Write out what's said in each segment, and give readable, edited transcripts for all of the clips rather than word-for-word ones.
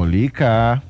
Molica.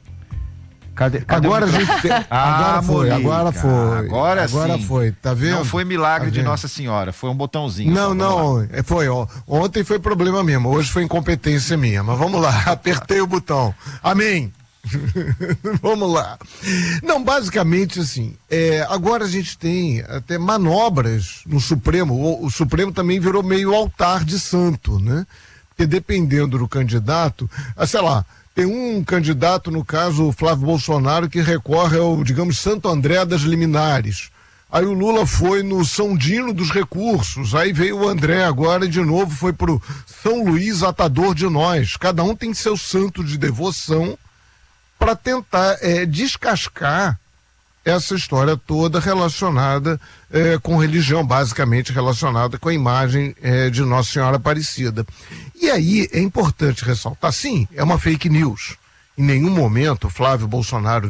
Cadê agora a gente agora foi, tá vendo? Não foi milagre de Nossa Senhora, foi um botãozinho. Não, foi, ó. Ontem foi problema mesmo, hoje foi incompetência minha, mas vamos lá, apertei o botão. Amém. Vamos lá. Não, basicamente assim, agora a gente tem até manobras no Supremo, o Supremo também virou meio altar de santo, né? Porque dependendo do candidato, sei lá, tem um candidato, no caso, o Flávio Bolsonaro, que recorre ao, digamos, Santo André das Liminares. Aí o Lula foi no São Dino dos Recursos, aí veio o André agora e de novo foi pro São Luís Atador de Nós. Cada um tem seu santo de devoção para tentar descascar essa história toda relacionada com religião, basicamente relacionada com a imagem de Nossa Senhora Aparecida. E aí é importante ressaltar, sim, é uma fake news. Em nenhum momento Flávio Bolsonaro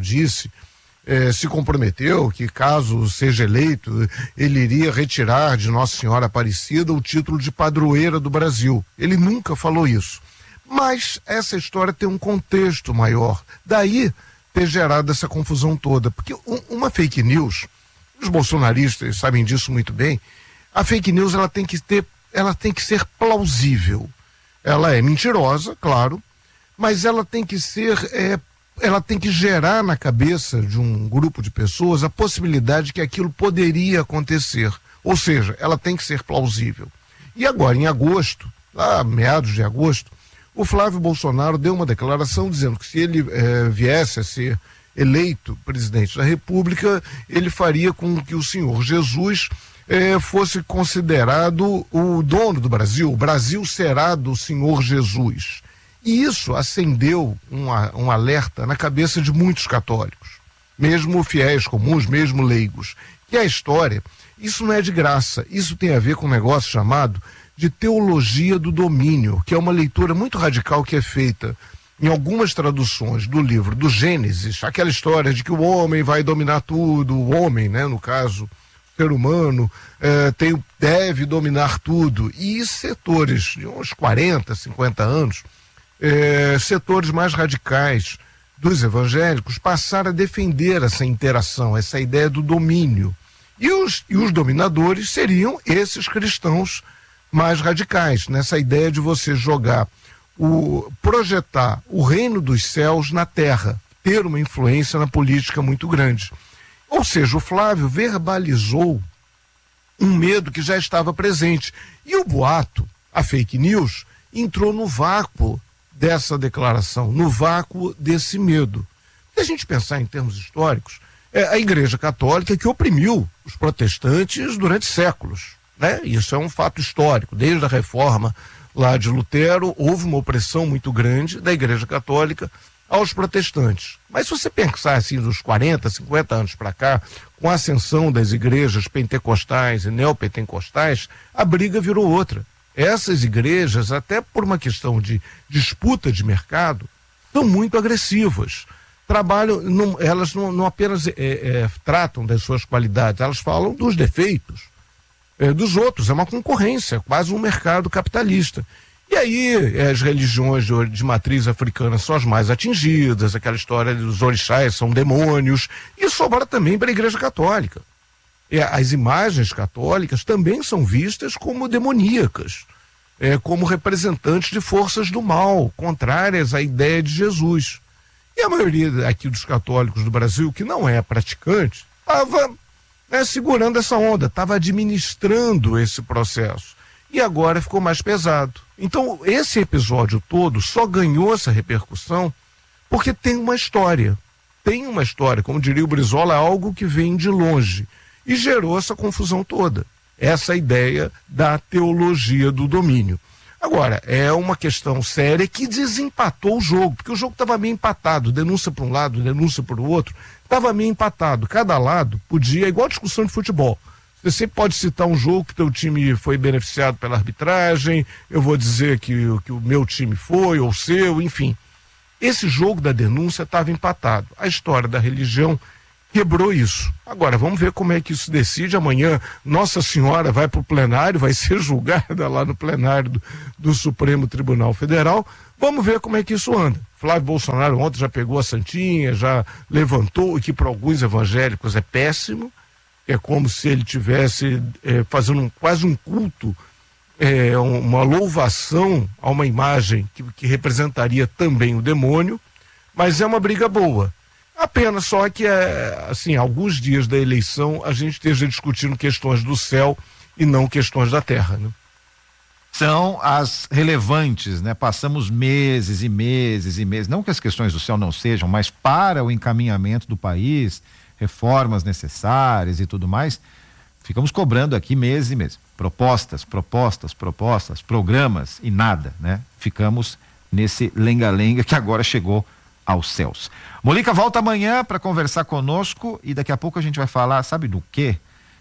se comprometeu que, caso seja eleito, ele iria retirar de Nossa Senhora Aparecida o título de padroeira do Brasil. Ele nunca falou isso. Mas essa história tem um contexto maior. Daí ter gerado essa confusão toda. Porque uma fake news, os bolsonaristas sabem disso muito bem, a fake news ela tem que ser plausível. Ela é mentirosa, claro, mas ela tem que ser, ela tem que gerar na cabeça de um grupo de pessoas a possibilidade de que aquilo poderia acontecer. Ou seja, ela tem que ser plausível. E agora, em agosto, lá meados de agosto, o Flávio Bolsonaro deu uma declaração dizendo que se ele viesse a ser eleito presidente da República, ele faria com que o Senhor Jesus fosse considerado o dono do Brasil. O Brasil será do Senhor Jesus. E isso acendeu um alerta na cabeça de muitos católicos, mesmo fiéis comuns, mesmo leigos, que a história, isso não é de graça, isso tem a ver com um negócio chamado de teologia do domínio, que é uma leitura muito radical que é feita em algumas traduções do livro do Gênesis, aquela história de que o homem vai dominar tudo, o homem, né, no caso, o ser humano, deve dominar tudo, e setores de uns 40, 50 anos, setores mais radicais dos evangélicos passaram a defender essa interação, essa ideia do domínio, e os dominadores seriam esses cristãos mais radicais, nessa ideia de você projetar o reino dos céus na terra, ter uma influência na política muito grande. Ou seja, o Flávio verbalizou um medo que já estava presente. E o boato, a fake news, entrou no vácuo dessa declaração, no vácuo desse medo. Se a gente pensar em termos históricos, a Igreja Católica que oprimiu os protestantes durante séculos. Né? Isso é um fato histórico. Desde a reforma lá de Lutero, houve uma opressão muito grande da Igreja Católica aos protestantes. Mas se você pensar assim, dos 40, 50 anos para cá, com a ascensão das igrejas pentecostais e neopentecostais, a briga virou outra. Essas igrejas, até por uma questão de disputa de mercado, são muito agressivas. Elas não apenas tratam das suas qualidades, elas falam dos defeitos dos outros, é uma concorrência, quase um mercado capitalista. E aí as religiões de matriz africana são as mais atingidas, aquela história dos orixás são demônios, e sobra também para a Igreja Católica. As imagens católicas também são vistas como demoníacas, como representantes de forças do mal, contrárias à ideia de Jesus. E a maioria aqui dos católicos do Brasil, que não é praticante, estava segurando essa onda, estava administrando esse processo. E agora ficou mais pesado. Então, esse episódio todo só ganhou essa repercussão porque tem uma história. Tem uma história, como diria o Brizola, algo que vem de longe. E gerou essa confusão toda. Essa ideia da teologia do domínio. Agora, é uma questão séria que desempatou o jogo, porque o jogo estava meio empatado, denúncia para um lado, denúncia para o outro, estava meio empatado. Cada lado podia, igual discussão de futebol. Você sempre pode citar um jogo que teu time foi beneficiado pela arbitragem, eu vou dizer que o meu time foi, ou o seu, enfim. Esse jogo da denúncia estava empatado. A história da religião quebrou isso. Agora, vamos ver como é que isso decide. Amanhã, Nossa Senhora vai para o plenário, vai ser julgada lá no plenário do Supremo Tribunal Federal. Vamos ver como é que isso anda. Flávio Bolsonaro ontem já pegou a santinha, já levantou, o que para alguns evangélicos é péssimo. É como se ele tivesse fazendo quase um culto, uma louvação a uma imagem que representaria também o demônio, mas é uma briga boa. Apenas só que, assim, alguns dias da eleição a gente esteja discutindo questões do céu e não questões da terra, né? São as relevantes, né? Passamos meses e meses e meses, não que as questões do céu não sejam, mas para o encaminhamento do país, reformas necessárias e tudo mais, ficamos cobrando aqui meses e meses. Propostas, programas e nada, né? Ficamos nesse lenga-lenga que agora chegou aos céus. Molica volta amanhã para conversar conosco e daqui a pouco a gente vai falar, sabe do quê?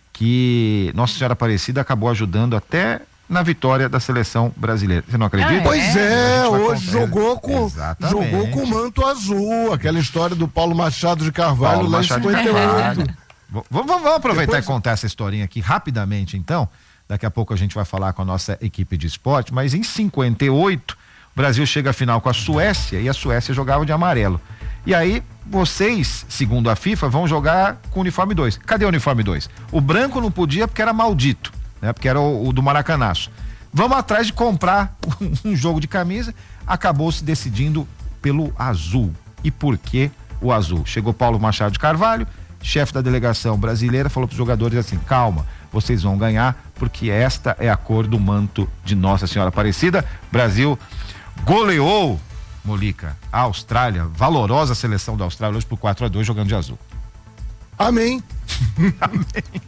Que Nossa Senhora Aparecida acabou ajudando até na vitória da seleção brasileira. Você não acredita? Pois hoje jogou com o manto azul, aquela história do Paulo Machado de Carvalho lá em 58. Vamos aproveitar e contar essa historinha aqui rapidamente, então. Daqui a pouco a gente vai falar com a nossa equipe de esporte, mas em 58, o Brasil chega à final com a Suécia e a Suécia jogava de amarelo. E aí, vocês, segundo a FIFA, vão jogar com o uniforme 2. Cadê o uniforme 2? O branco não podia porque era maldito, né? Porque era o do Maracanaço. Vamos atrás de comprar um jogo de camisa, acabou se decidindo pelo azul. E por que o azul? Chegou Paulo Machado de Carvalho, chefe da delegação brasileira, falou para os jogadores assim: calma, vocês vão ganhar, porque esta é a cor do manto de Nossa Senhora Aparecida. Brasil goleou, Molica, a Austrália, valorosa seleção da Austrália, hoje por 4-2 jogando de azul. Amém. Amém.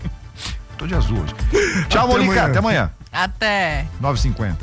Tô de azul hoje. Tchau, Molica, até amanhã. Até 9h50.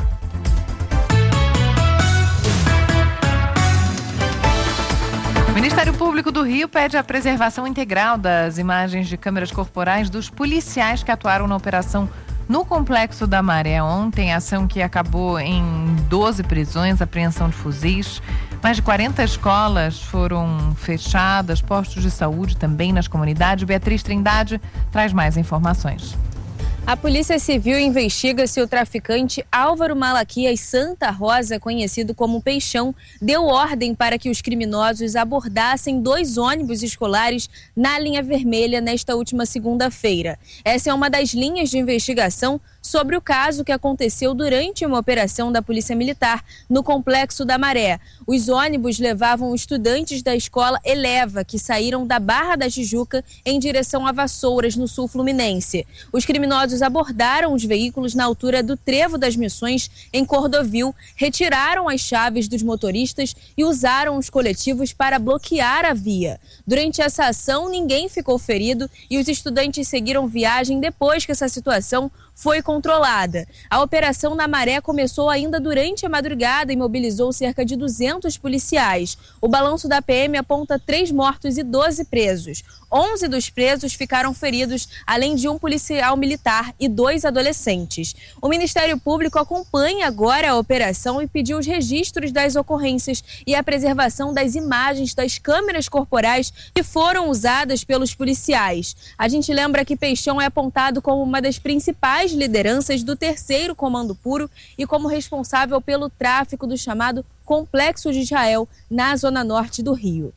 O Ministério Público do Rio pede a preservação integral das imagens de câmeras corporais dos policiais que atuaram na operação no Complexo da Maré ontem, ação que acabou em 12 prisões, apreensão de fuzis. Mais de 40 escolas foram fechadas, postos de saúde também nas comunidades. Beatriz Trindade traz mais informações. A Polícia Civil investiga se o traficante Álvaro Malaquias Santa Rosa, conhecido como Peixão, deu ordem para que os criminosos abordassem 2 ônibus escolares na linha vermelha nesta última segunda-feira. Essa é uma das linhas de investigação sobre o caso que aconteceu durante uma operação da Polícia Militar no Complexo da Maré. Os ônibus levavam estudantes da escola Eleva, que saíram da Barra da Tijuca em direção a Vassouras, no sul fluminense. Os criminosos abordaram os veículos na altura do Trevo das Missões, em Cordovil, retiraram as chaves dos motoristas e usaram os coletivos para bloquear a via. Durante essa ação, ninguém ficou ferido e os estudantes seguiram viagem depois que essa situação foi controlada. A operação na Maré começou ainda durante a madrugada e mobilizou cerca de 200 policiais. O balanço da PM aponta 3 mortos e 12 presos. 11 dos presos ficaram feridos, além de um policial militar e 2 adolescentes. O Ministério Público acompanha agora a operação e pediu os registros das ocorrências e a preservação das imagens das câmeras corporais que foram usadas pelos policiais. A gente lembra que Peixão é apontado como uma das principais lideranças do 3º Comando Puro e como responsável pelo tráfico do chamado Complexo de Israel na zona norte do Rio.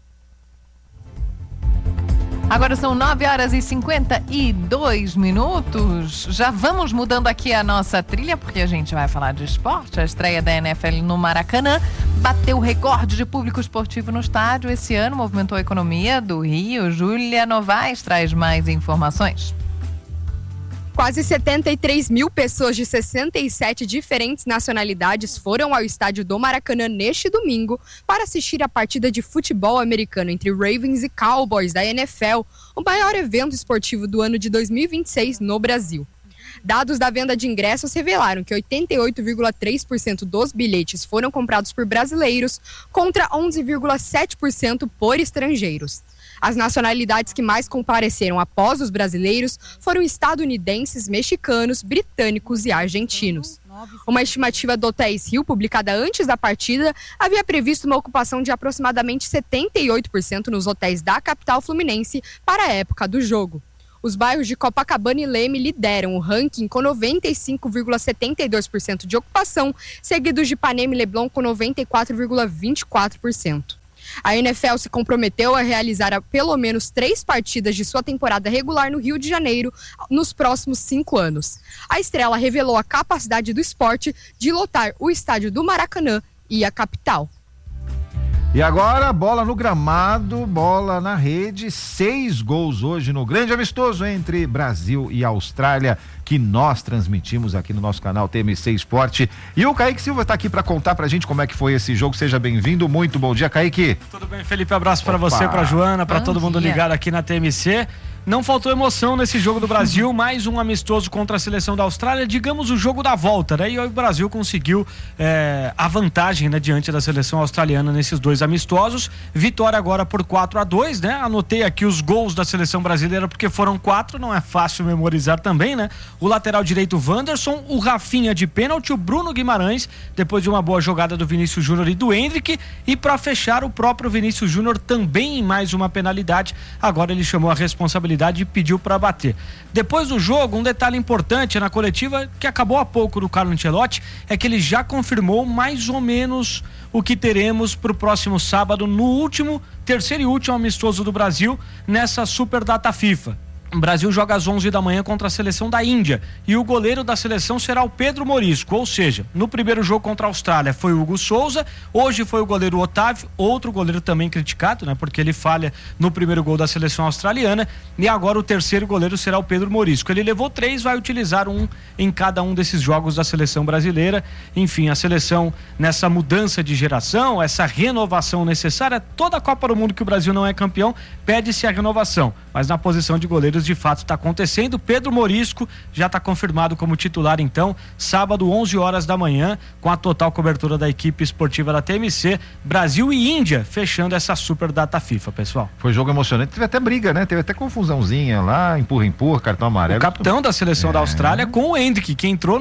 Agora são 9h52. Já vamos mudando aqui a nossa trilha, porque a gente vai falar de esporte. A estreia da NFL no Maracanã bateu recorde de público esportivo no estádio esse ano, movimentou a economia do Rio. Júlia Novaes traz mais informações. Quase 73 mil pessoas de 67 diferentes nacionalidades foram ao estádio do Maracanã neste domingo para assistir a partida de futebol americano entre Ravens e Cowboys da NFL, o maior evento esportivo do ano de 2026 no Brasil. Dados da venda de ingressos revelaram que 88,3% dos bilhetes foram comprados por brasileiros contra 11,7% por estrangeiros. As nacionalidades que mais compareceram após os brasileiros foram estadunidenses, mexicanos, britânicos e argentinos. Uma estimativa do Hotéis Rio, publicada antes da partida, havia previsto uma ocupação de aproximadamente 78% nos hotéis da capital fluminense para a época do jogo. Os bairros de Copacabana e Leme lideram o ranking com 95,72% de ocupação, seguidos de Ipanema e Leblon com 94,24%. A NFL se comprometeu a realizar pelo menos 3 partidas de sua temporada regular no Rio de Janeiro nos próximos 5 anos. A Estrela revelou a capacidade do esporte de lotar o estádio do Maracanã e a capital. E agora, bola no gramado, bola na rede, 6 gols hoje no grande amistoso entre Brasil e Austrália, que nós transmitimos aqui no nosso canal TMC Esporte. E o Kaique Silva está aqui para contar pra gente como é que foi esse jogo. Seja bem-vindo, muito bom dia, Kaique. Tudo bem, Felipe? Abraço para você, pra Joana, para todo mundo ligado aqui na TMC. Não faltou emoção nesse jogo do Brasil, mais um amistoso contra a seleção da Austrália, digamos o jogo da volta, né? E o Brasil conseguiu a vantagem, né, diante da seleção australiana nesses 2 amistosos. Vitória agora por 4-2, né? Anotei aqui os gols da seleção brasileira porque foram 4, não é fácil memorizar também, né? O lateral direito Wanderson, o Rafinha de pênalti, o Bruno Guimarães, depois de uma boa jogada do Vinícius Júnior e do Endrick, e para fechar o próprio Vinícius Júnior também em mais uma penalidade. Agora ele chamou a responsabilidade e pediu para bater. Depois do jogo, um detalhe importante na coletiva que acabou há pouco do Carlo Ancelotti é que ele já confirmou mais ou menos o que teremos para o próximo sábado no terceiro e último amistoso do Brasil nessa Super Data FIFA. O Brasil joga às 11 da manhã contra a seleção da Índia e o goleiro da seleção será o Pedro Morisco, ou seja, no primeiro jogo contra a Austrália foi o Hugo Souza, hoje foi o goleiro Otávio, outro goleiro também criticado, né, porque ele falha no primeiro gol da seleção australiana, e agora o terceiro goleiro será o Pedro Morisco. Ele levou 3, vai utilizar um em cada um desses jogos da seleção brasileira. Enfim, a seleção nessa mudança de geração, essa renovação necessária, toda a Copa do Mundo que o Brasil não é campeão, pede-se a renovação, mas na posição de goleiros de fato está acontecendo. Pedro Morisco já está confirmado como titular, então, sábado 11 horas da manhã, com a total cobertura da equipe esportiva da TMC, Brasil e Índia fechando essa Super Data FIFA, pessoal. Foi jogo emocionante, teve até briga, né? Teve até confusãozinha lá, empurra, cartão amarelo. O capitão da seleção da Austrália com o Endrick, que entrou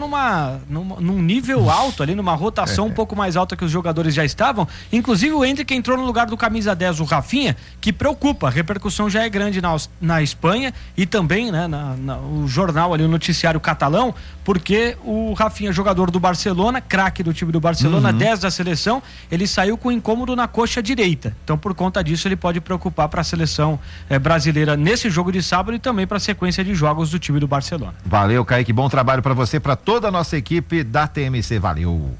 num nível alto ali, numa rotação um pouco mais alta que os jogadores já estavam. Inclusive o Endrick entrou no lugar do camisa 10, o Rafinha, que preocupa, a repercussão já é grande na Espanha e também, né, o jornal ali, o noticiário catalão, porque o Rafinha, jogador do Barcelona, craque do time do Barcelona, 10 da seleção, ele saiu com incômodo na coxa direita. Então, por conta disso, ele pode preocupar para a seleção brasileira nesse jogo de sábado e também para a sequência de jogos do time do Barcelona. Valeu, Kaique, bom trabalho para você, para toda a nossa equipe da TMC, valeu.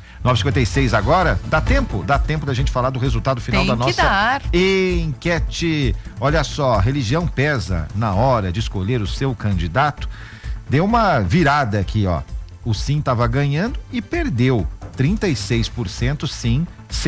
9h56 agora, dá tempo da gente falar do resultado final da nossa enquete. Olha só, religião pesa na hora de escolher o seu candidato. Deu uma virada aqui, ó. O sim estava ganhando e perdeu. 36% sim,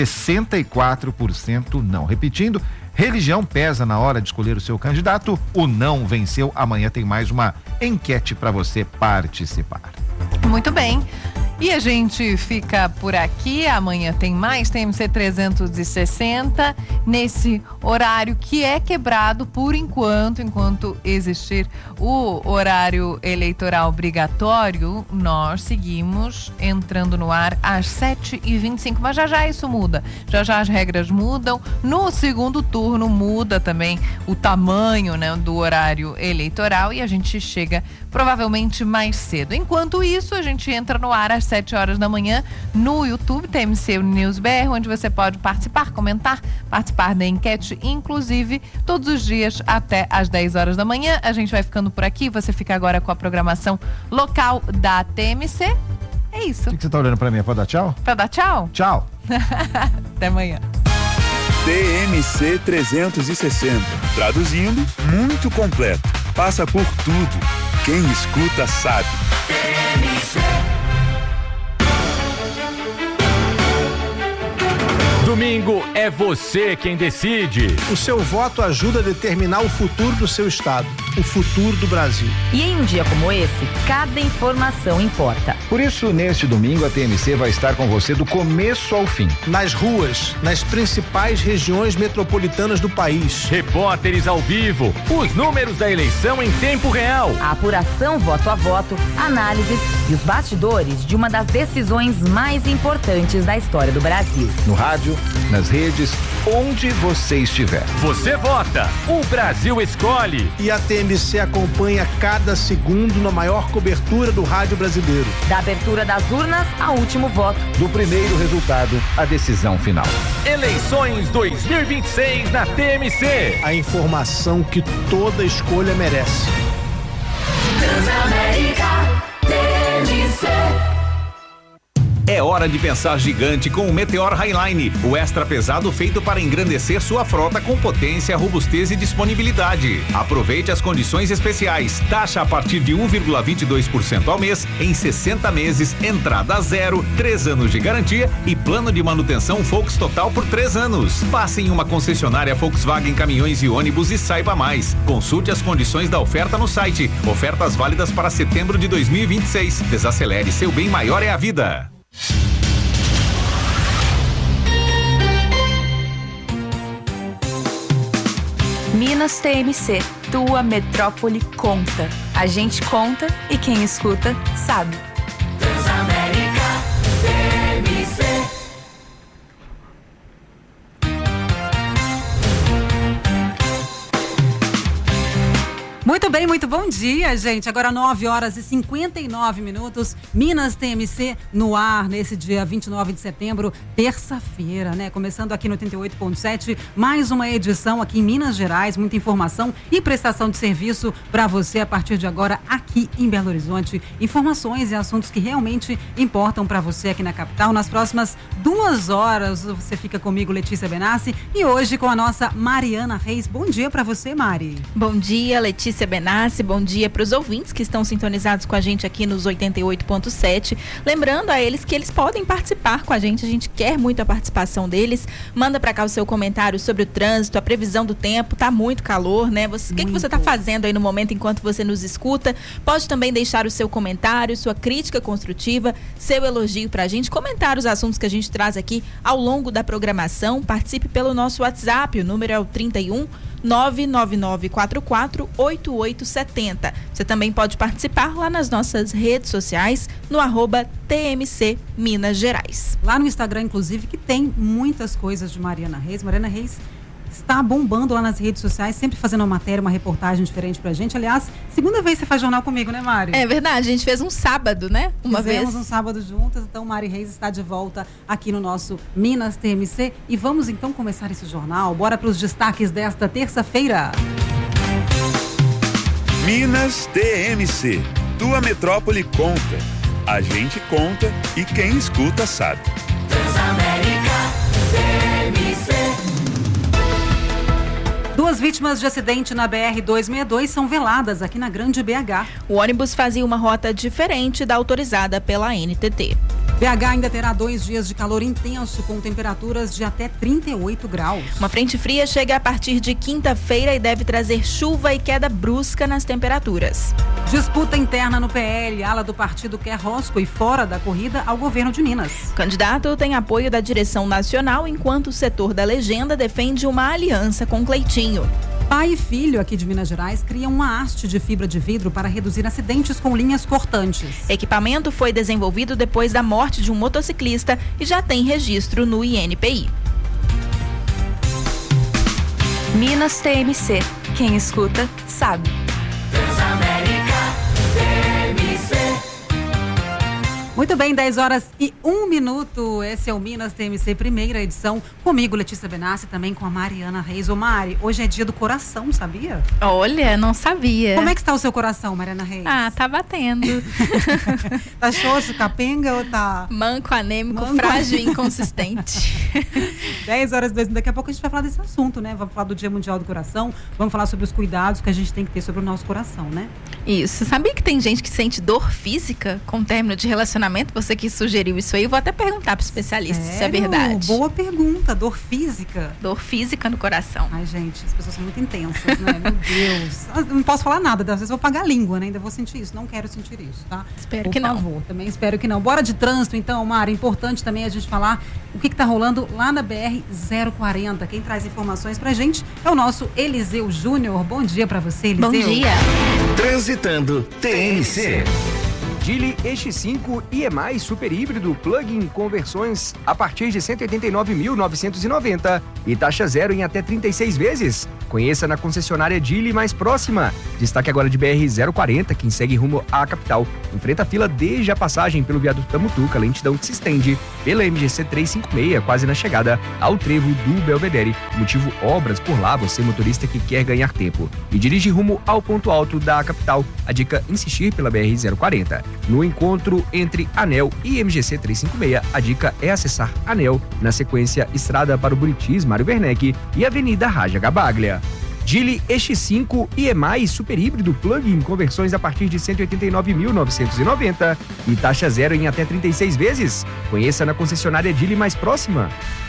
64% não. Repetindo, religião pesa na hora de escolher o seu candidato. O não venceu. Amanhã tem mais uma enquete para você participar. Muito bem. E a gente fica por aqui, amanhã tem mais TMC 360, nesse horário que é quebrado por enquanto existir o horário eleitoral obrigatório, nós seguimos entrando no ar às 7h25, mas já isso muda, já as regras mudam, no segundo turno muda também o tamanho, né, do horário eleitoral e a gente chega provavelmente mais cedo. Enquanto isso, a gente entra no ar às 7 horas da manhã no YouTube, TMC News BR, onde você pode participar, comentar, participar da enquete, inclusive todos os dias até às 10 horas da manhã. A gente vai ficando por aqui, você fica agora com a programação local da TMC. É isso. O que você tá olhando pra mim? É pra dar tchau? Pra dar tchau? Tchau. Até amanhã. TMC 360. Traduzindo, muito completo. Passa por tudo. Quem escuta sabe. Domingo domingo é você quem decide. O seu voto ajuda a determinar o futuro do seu estado, o futuro do Brasil. E em um dia como esse, cada informação importa. Por isso, neste domingo, a TMC vai estar com você do começo ao fim. Nas ruas, nas principais regiões metropolitanas do país. Repórteres ao vivo, os números da eleição em tempo real. A apuração voto a voto, análises e os bastidores de uma das decisões mais importantes da história do Brasil. No rádio, nas redes, onde você estiver. Você vota, o Brasil escolhe. E a TMC acompanha cada segundo na maior cobertura do rádio brasileiro. Da abertura das urnas ao último voto. Do primeiro resultado à decisão final. Eleições 2026 na TMC. A informação que toda escolha merece. Transamérica TMC. É hora de pensar gigante com o Meteor Highline, o extra pesado feito para engrandecer sua frota com potência, robustez e disponibilidade. Aproveite as condições especiais. Taxa a partir de 1,22% ao mês, em 60 meses, entrada zero, 3 anos de garantia e plano de manutenção Volks Total por 3 anos. Passe em uma concessionária Volkswagen Caminhões e Ônibus e saiba mais. Consulte as condições da oferta no site. Ofertas válidas para setembro de 2026. Desacelere, seu bem maior é a vida. Minas TMC, tua metrópole conta. A gente conta e quem escuta sabe. Transamérica TMC. Muito bem, muito bom dia, gente. Agora 9h59. Minas TMC no ar nesse dia 29 de setembro, terça-feira, né? Começando aqui no 88.7, mais uma edição aqui em Minas Gerais, muita informação e prestação de serviço para você a partir de agora aqui em Belo Horizonte. Informações e assuntos que realmente importam para você aqui na capital. Nas próximas 2 horas você fica comigo, Letícia Benassi, e hoje com a nossa Mariana Reis. Bom dia para você, Mari. Bom dia, Letícia Benassi, bom dia para os ouvintes que estão sintonizados com a gente aqui nos 88.7. Lembrando a eles que eles podem participar com a gente quer muito a participação deles. Manda para cá o seu comentário sobre o trânsito, a previsão do tempo, tá muito calor, né? O que você tá fazendo aí no momento enquanto você nos escuta? Pode também deixar o seu comentário, sua crítica construtiva, seu elogio pra gente, comentar os assuntos que a gente traz aqui ao longo da programação. Participe pelo nosso WhatsApp, o número é o 31 999448870. Você também pode participar lá nas nossas redes sociais, no @TMC Minas Gerais. Lá no Instagram, inclusive, que tem muitas coisas de Mariana Reis. Mariana Reis está bombando lá nas redes sociais, sempre fazendo uma matéria, uma reportagem diferente pra gente. Aliás, segunda vez que você faz jornal comigo, né, Mari? É verdade, a gente fez um sábado, né? Fizemos um sábado juntas, então Mari Reis está de volta aqui no nosso Minas TMC. E vamos então começar esse jornal. Bora para os destaques desta terça-feira. Minas TMC, tua metrópole conta. A gente conta e quem escuta sabe. Transamérica TMC. 2 vítimas de acidente na BR-262 são veladas aqui na Grande BH. O ônibus fazia uma rota diferente da autorizada pela NTT. BH ainda terá 2 dias de calor intenso, com temperaturas de até 38 graus. Uma frente fria chega a partir de quinta-feira e deve trazer chuva e queda brusca nas temperaturas. Disputa interna no PL. Ala do partido quer Rosco e fora da corrida ao governo de Minas. O candidato tem apoio da direção nacional, enquanto o setor da legenda defende uma aliança com Cleitinho. Pai e filho aqui de Minas Gerais criam uma haste de fibra de vidro para reduzir acidentes com linhas cortantes. Equipamento foi desenvolvido depois da morte de um motociclista e já tem registro no INPI. Minas TMC, quem escuta sabe. Transamérica TMC. Muito bem, 10h01. Esse é o Minas TMC, primeira edição. Comigo, Letícia Benassi, também com a Mariana Reis. Ô Mari, hoje é dia do coração, sabia? Olha, não sabia. Como é que está o seu coração, Mariana Reis? Tá batendo. Tá xoxo, capenga ou tá... Manco, anêmico, frágil e inconsistente. 10h02, daqui a pouco a gente vai falar desse assunto, né? Vamos falar do Dia Mundial do Coração, vamos falar sobre os cuidados que a gente tem que ter sobre o nosso coração, né? Isso. Sabia que tem gente que sente dor física com o término de relacionamento questionamento, você que sugeriu isso aí, eu vou até perguntar para o especialista se é verdade. Boa pergunta, dor física. Dor física no coração. Ai, gente, as pessoas são muito intensas, né? Meu Deus. Não posso falar nada, às vezes eu vou pagar a língua, né? Ainda vou sentir isso, não quero sentir isso, tá? Espero que não. Por favor, também espero que não. Bora de trânsito, então, Mara, importante também a gente falar o que tá rolando lá na BR-040. Quem traz informações pra gente é o nosso Eliseu Júnior. Bom dia pra você, Eliseu. Bom dia. Transitando TMC. Geely EX5 e super híbrido plug-in com versões a partir de 189.990 e taxa zero em até 36 vezes. Conheça na concessionária Geely mais próxima. Destaque agora de BR-040, quem segue rumo à capital. Enfrenta a fila desde a passagem pelo viaduto da Mutuca, lentidão que se estende pela MGC 356, quase na chegada ao trevo do Belvedere. Motivo obras por lá, você motorista que quer ganhar tempo e dirige rumo ao ponto alto da capital. A dica: insistir pela BR-040. No encontro entre Anel e MGC 356, a dica é acessar Anel, na sequência Estrada para o Buritis, Mário Werneck e Avenida Raja Gabaglia. Geely EX5 e super híbrido plug-in com versões a partir de 189.990 e taxa zero em até 36 vezes. Conheça na concessionária Geely mais próxima.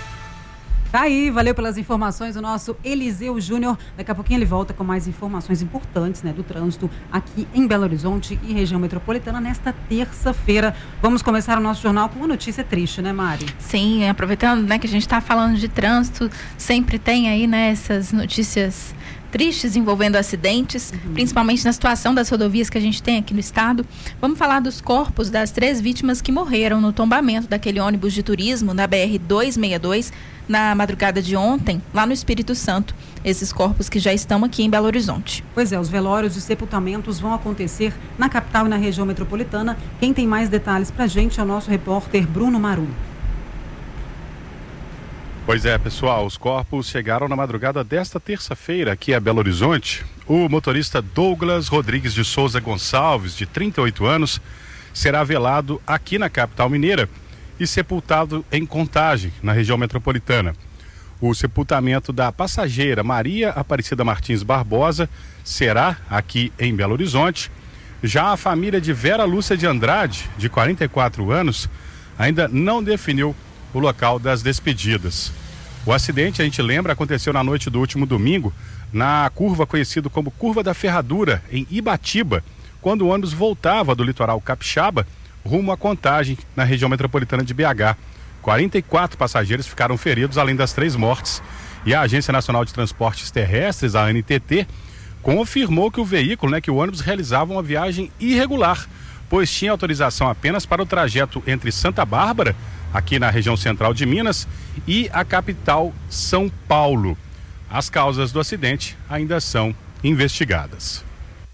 Tá aí, valeu pelas informações, o nosso Eliseu Júnior. Daqui a pouquinho ele volta com mais informações importantes, né, do trânsito aqui em Belo Horizonte e região metropolitana nesta terça-feira. Vamos começar o nosso jornal com uma notícia triste, né, Mari? Sim, aproveitando, né, que a gente está falando de trânsito, sempre tem aí, né, essas notícias tristes envolvendo acidentes, principalmente na situação das rodovias que a gente tem aqui no estado. Vamos falar dos corpos das 3 vítimas que morreram no tombamento daquele ônibus de turismo na BR-262 na madrugada de ontem, lá no Espírito Santo. Esses corpos que já estão aqui em Belo Horizonte. Pois é, os velórios e sepultamentos vão acontecer na capital e na região metropolitana. Quem tem mais detalhes pra gente é o nosso repórter Bruno Marum. Pois é, pessoal, os corpos chegaram na madrugada desta terça-feira aqui a Belo Horizonte. O motorista Douglas Rodrigues de Souza Gonçalves, de 38 anos, será velado aqui na capital mineira e sepultado em Contagem, na região metropolitana. O sepultamento da passageira Maria Aparecida Martins Barbosa será aqui em Belo Horizonte. Já a família de Vera Lúcia de Andrade, de 44 anos, ainda não definiu o local das despedidas. O acidente, a gente lembra, aconteceu na noite do último domingo, na curva conhecida como Curva da Ferradura, em Ibatiba, quando o ônibus voltava do litoral capixaba rumo à Contagem, na região metropolitana de BH. 44 passageiros ficaram feridos, além das 3 mortes. E a Agência Nacional de Transportes Terrestres, a ANTT, confirmou que o veículo, que o ônibus realizava uma viagem irregular, pois tinha autorização apenas para o trajeto entre Santa Bárbara, aqui na região central de Minas, e a capital São Paulo. As causas do acidente ainda são investigadas.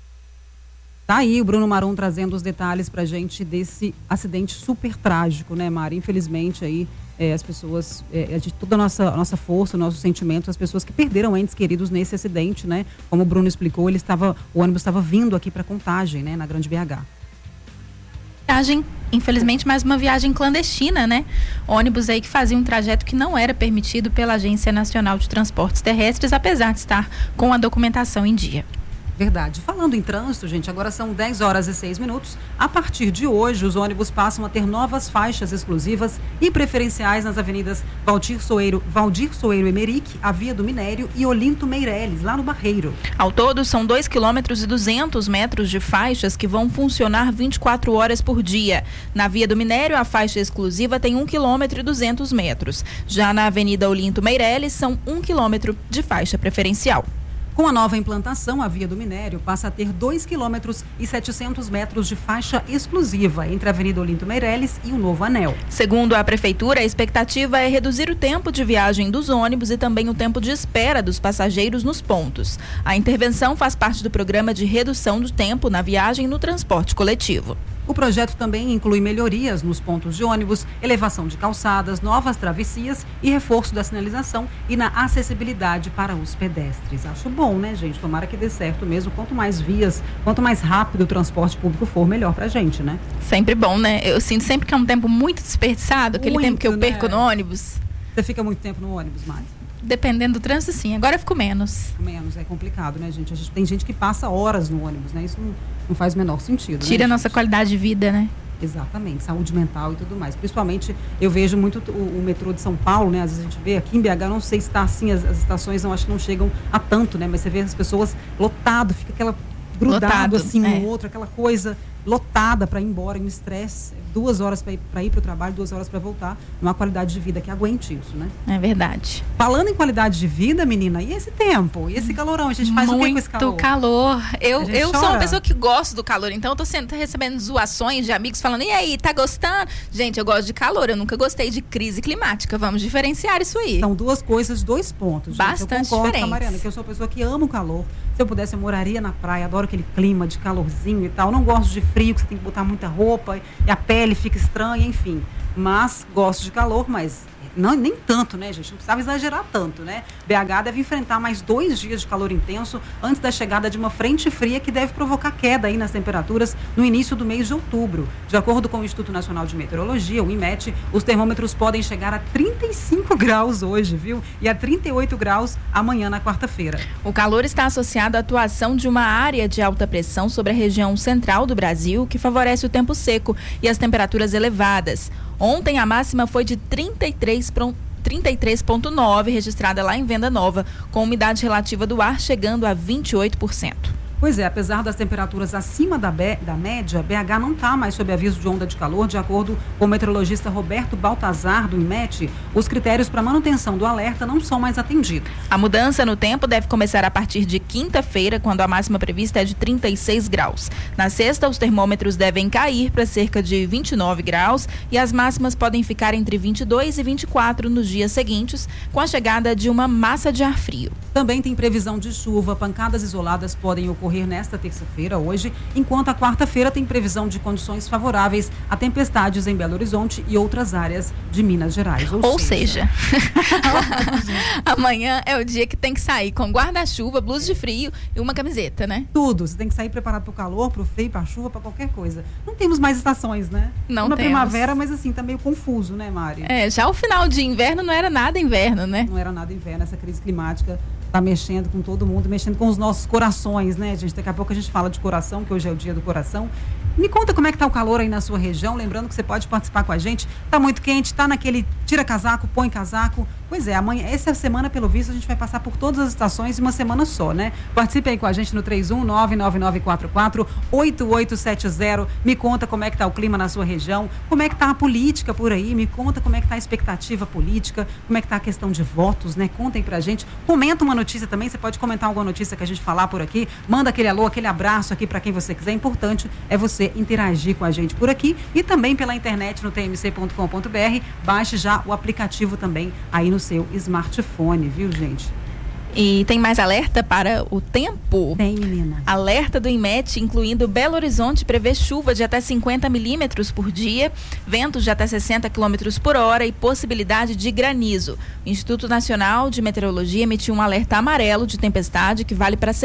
Tá aí o Bruno Marum trazendo os detalhes pra gente desse acidente super trágico, né, Mari? Infelizmente aí as pessoas, de toda a nossa força, o nosso sentimento, as pessoas que perderam entes queridos nesse acidente, né? Como o Bruno explicou, o ônibus estava vindo aqui para Contagem, né, na Grande BH. Viagem, infelizmente, mais uma viagem clandestina, né? Ônibus aí que fazia um trajeto que não era permitido pela Agência Nacional de Transportes Terrestres, apesar de estar com a documentação em dia. Verdade. Falando em trânsito, gente, agora são 10 horas e 6 minutos. A partir de hoje, os ônibus passam a ter novas faixas exclusivas e preferenciais nas avenidas Valdir Soeiro Emerick, a Via do Minério e Olinto Meireles, lá no Barreiro. Ao todo, são 2 quilômetros e 200 metros de faixas que vão funcionar 24 horas por dia. Na Via do Minério, a faixa exclusiva tem 1 quilômetro e 200 metros. Já na Avenida Olinto Meireles, são 1 quilômetro de faixa preferencial. Com a nova implantação, a Via do Minério passa a ter 2 quilômetros e 700 metros de faixa exclusiva entre a Avenida Olinto Meireles e o Novo Anel. Segundo a Prefeitura, a expectativa é reduzir o tempo de viagem dos ônibus e também o tempo de espera dos passageiros nos pontos. A intervenção faz parte do programa de redução do tempo na viagem no transporte coletivo. O projeto também inclui melhorias nos pontos de ônibus, elevação de calçadas, novas travessias e reforço da sinalização e na acessibilidade para os pedestres. Acho bom, né, gente? Tomara que dê certo mesmo. Quanto mais vias, quanto mais rápido o transporte público for, melhor pra gente, né? Sempre bom, né? Eu sinto sempre que é um tempo muito desperdiçado, aquele tempo que eu perco no ônibus. Você fica muito tempo no ônibus, Mari? Dependendo do trânsito, sim. Agora eu fico menos. Menos, é complicado, né, gente? Tem gente que passa horas no ônibus, né? Isso não faz o menor sentido. Tira né, a nossa qualidade de vida, né? Exatamente, saúde mental e tudo mais. Principalmente, eu vejo muito o metrô de São Paulo, né? Às vezes a gente vê aqui em BH, não sei se está assim, as estações acho que não chegam a tanto, né? Mas você vê as pessoas lotado, fica aquela grudado assim um outro, aquela coisa lotada para ir embora, um estresse, 2 horas para ir para o trabalho, 2 horas para voltar, numa qualidade de vida que aguente isso, né? É verdade. Falando em qualidade de vida, menina, e esse tempo? E esse calorão? A gente faz o que com esse calor? Muito calor. Eu sou uma chora. pessoa que gosto do calor, então eu tô recebendo zoações de amigos falando, e aí, tá gostando? Gente, eu gosto de calor, eu nunca gostei de crise climática, vamos diferenciar isso aí. São 2 coisas, 2 pontos. Bastante eu concordo diferentes. com a Mariana, que eu sou uma pessoa que ama o calor. Se eu pudesse, eu moraria na praia, adoro aquele clima de calorzinho e tal. Não gosto de frio, que você tem que botar muita roupa e a pele fica estranha, enfim. Mas gosto de calor, mas não, nem tanto, né, gente? Não precisava exagerar tanto, né? BH deve enfrentar mais 2 dias de calor intenso antes da chegada de uma frente fria que deve provocar queda aí nas temperaturas no início do mês de outubro. De acordo com o Instituto Nacional de Meteorologia, o IMET, os termômetros podem chegar a 35 graus hoje, viu? E a 38 graus amanhã na quarta-feira. O calor está associado à atuação de uma área de alta pressão sobre a região central do Brasil, que favorece o tempo seco e as temperaturas elevadas. Ontem a máxima foi de 33,9, registrada lá em Venda Nova, com umidade relativa do ar chegando a 28%. Pois é, apesar das temperaturas acima da média, BH não está mais sob aviso de onda de calor. De acordo com o meteorologista Roberto Baltazar, do IMET, os critérios para manutenção do alerta não são mais atendidos. A mudança no tempo deve começar a partir de quinta-feira, quando a máxima prevista é de 36 graus. Na sexta, os termômetros devem cair para cerca de 29 graus e as máximas podem ficar entre 22 e 24 nos dias seguintes, com a chegada de uma massa de ar frio. Também tem previsão de chuva, pancadas isoladas podem ocorrer nesta terça-feira, hoje, enquanto a quarta-feira tem previsão de condições favoráveis a tempestades em Belo Horizonte e outras áreas de Minas Gerais. Ou seja, amanhã é o dia que tem que sair com guarda-chuva, blusa de frio e uma camiseta, né? Tudo, você tem que sair preparado para o calor, para o frio, para a chuva, para qualquer coisa. Não temos mais estações, né? Não uma temos. Primavera, mas assim, tá meio confuso, né, Mari? Já o final de inverno não era nada inverno, né? Não era nada inverno, essa crise climática tá mexendo com todo mundo, mexendo com os nossos corações, né, gente? Daqui a pouco a gente fala de coração, que hoje é o dia do coração. Me conta como é que tá o calor aí na sua região, lembrando que você pode participar com a gente. Tá muito quente, tá naquele tira casaco, põe casaco. Pois é, amanhã, essa semana, pelo visto, a gente vai passar por todas as estações em uma semana só, né? Participe aí com a gente no 31-99944-8870. Me conta como é que tá o clima na sua região, como é que tá a política por aí, me conta como é que tá a expectativa política, como é que tá a questão de votos, né? Contem pra gente. Comenta uma notícia também, você pode comentar alguma notícia que a gente falar por aqui, manda aquele alô, aquele abraço aqui pra quem você quiser. Importante é você interagir com a gente por aqui e também pela internet no tmc.com.br. Baixe já o aplicativo também aí no seu smartphone, viu, gente? E tem mais alerta para o tempo? Tem, menina. Alerta do IMET, incluindo Belo Horizonte, prevê chuva de até 50 milímetros por dia, ventos de até 60 quilômetros por hora e possibilidade de granizo. O Instituto Nacional de Meteorologia emitiu um alerta amarelo de tempestade que vale para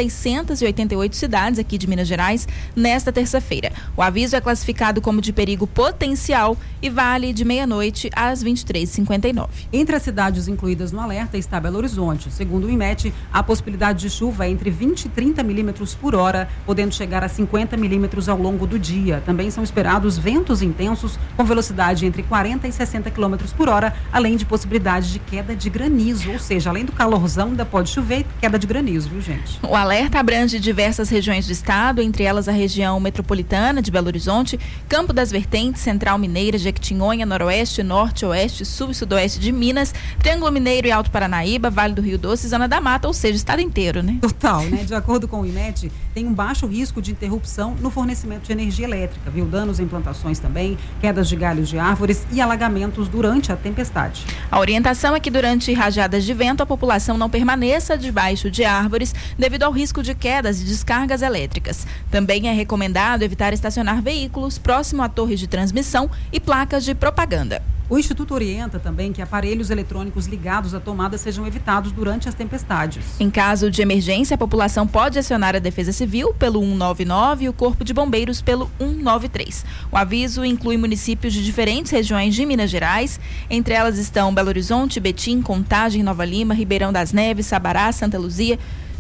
688 cidades aqui de Minas Gerais nesta terça-feira. O aviso é classificado como de perigo potencial e vale de meia-noite às 23h59. Entre as cidades incluídas no alerta está Belo Horizonte. Segundo o IMET, a possibilidade de chuva é entre 20 e 30 milímetros por hora, podendo chegar a 50 milímetros ao longo do dia. Também são esperados ventos intensos com velocidade entre 40 e 60 quilômetros por hora, além de possibilidade de queda de granizo, ou seja, além do calorzão, ainda pode chover e queda de granizo, viu, gente? O alerta abrange diversas regiões do estado, entre elas a região metropolitana de Belo Horizonte, Campo das Vertentes, Central Mineira, Jequitinhonha, Noroeste, Norte, Oeste, Sul e Sudoeste de Minas, Triângulo Mineiro e Alto Paranaíba, Vale do Rio Doce e Zona da Mata, ou seja, o estado inteiro, né? Total, né? De acordo com o IMET, tem um baixo risco de interrupção no fornecimento de energia elétrica, viu? Danos em plantações também, quedas de galhos de árvores e alagamentos durante a tempestade. A orientação é que durante rajadas de vento a população não permaneça debaixo de árvores devido ao risco de quedas e descargas elétricas. Também é recomendado evitar estacionar veículos próximo a torres de transmissão e placas de propaganda. O Instituto orienta também que aparelhos eletrônicos ligados à tomada sejam evitados durante as tempestades. Em caso de emergência, a população pode acionar a Defesa Civil pelo 199 e o Corpo de Bombeiros pelo 193. O aviso inclui municípios de diferentes regiões de Minas Gerais. Entre elas estão Belo Horizonte, Betim, Contagem, Nova Lima, Ribeirão das Neves, Sabará, Santa Luzia,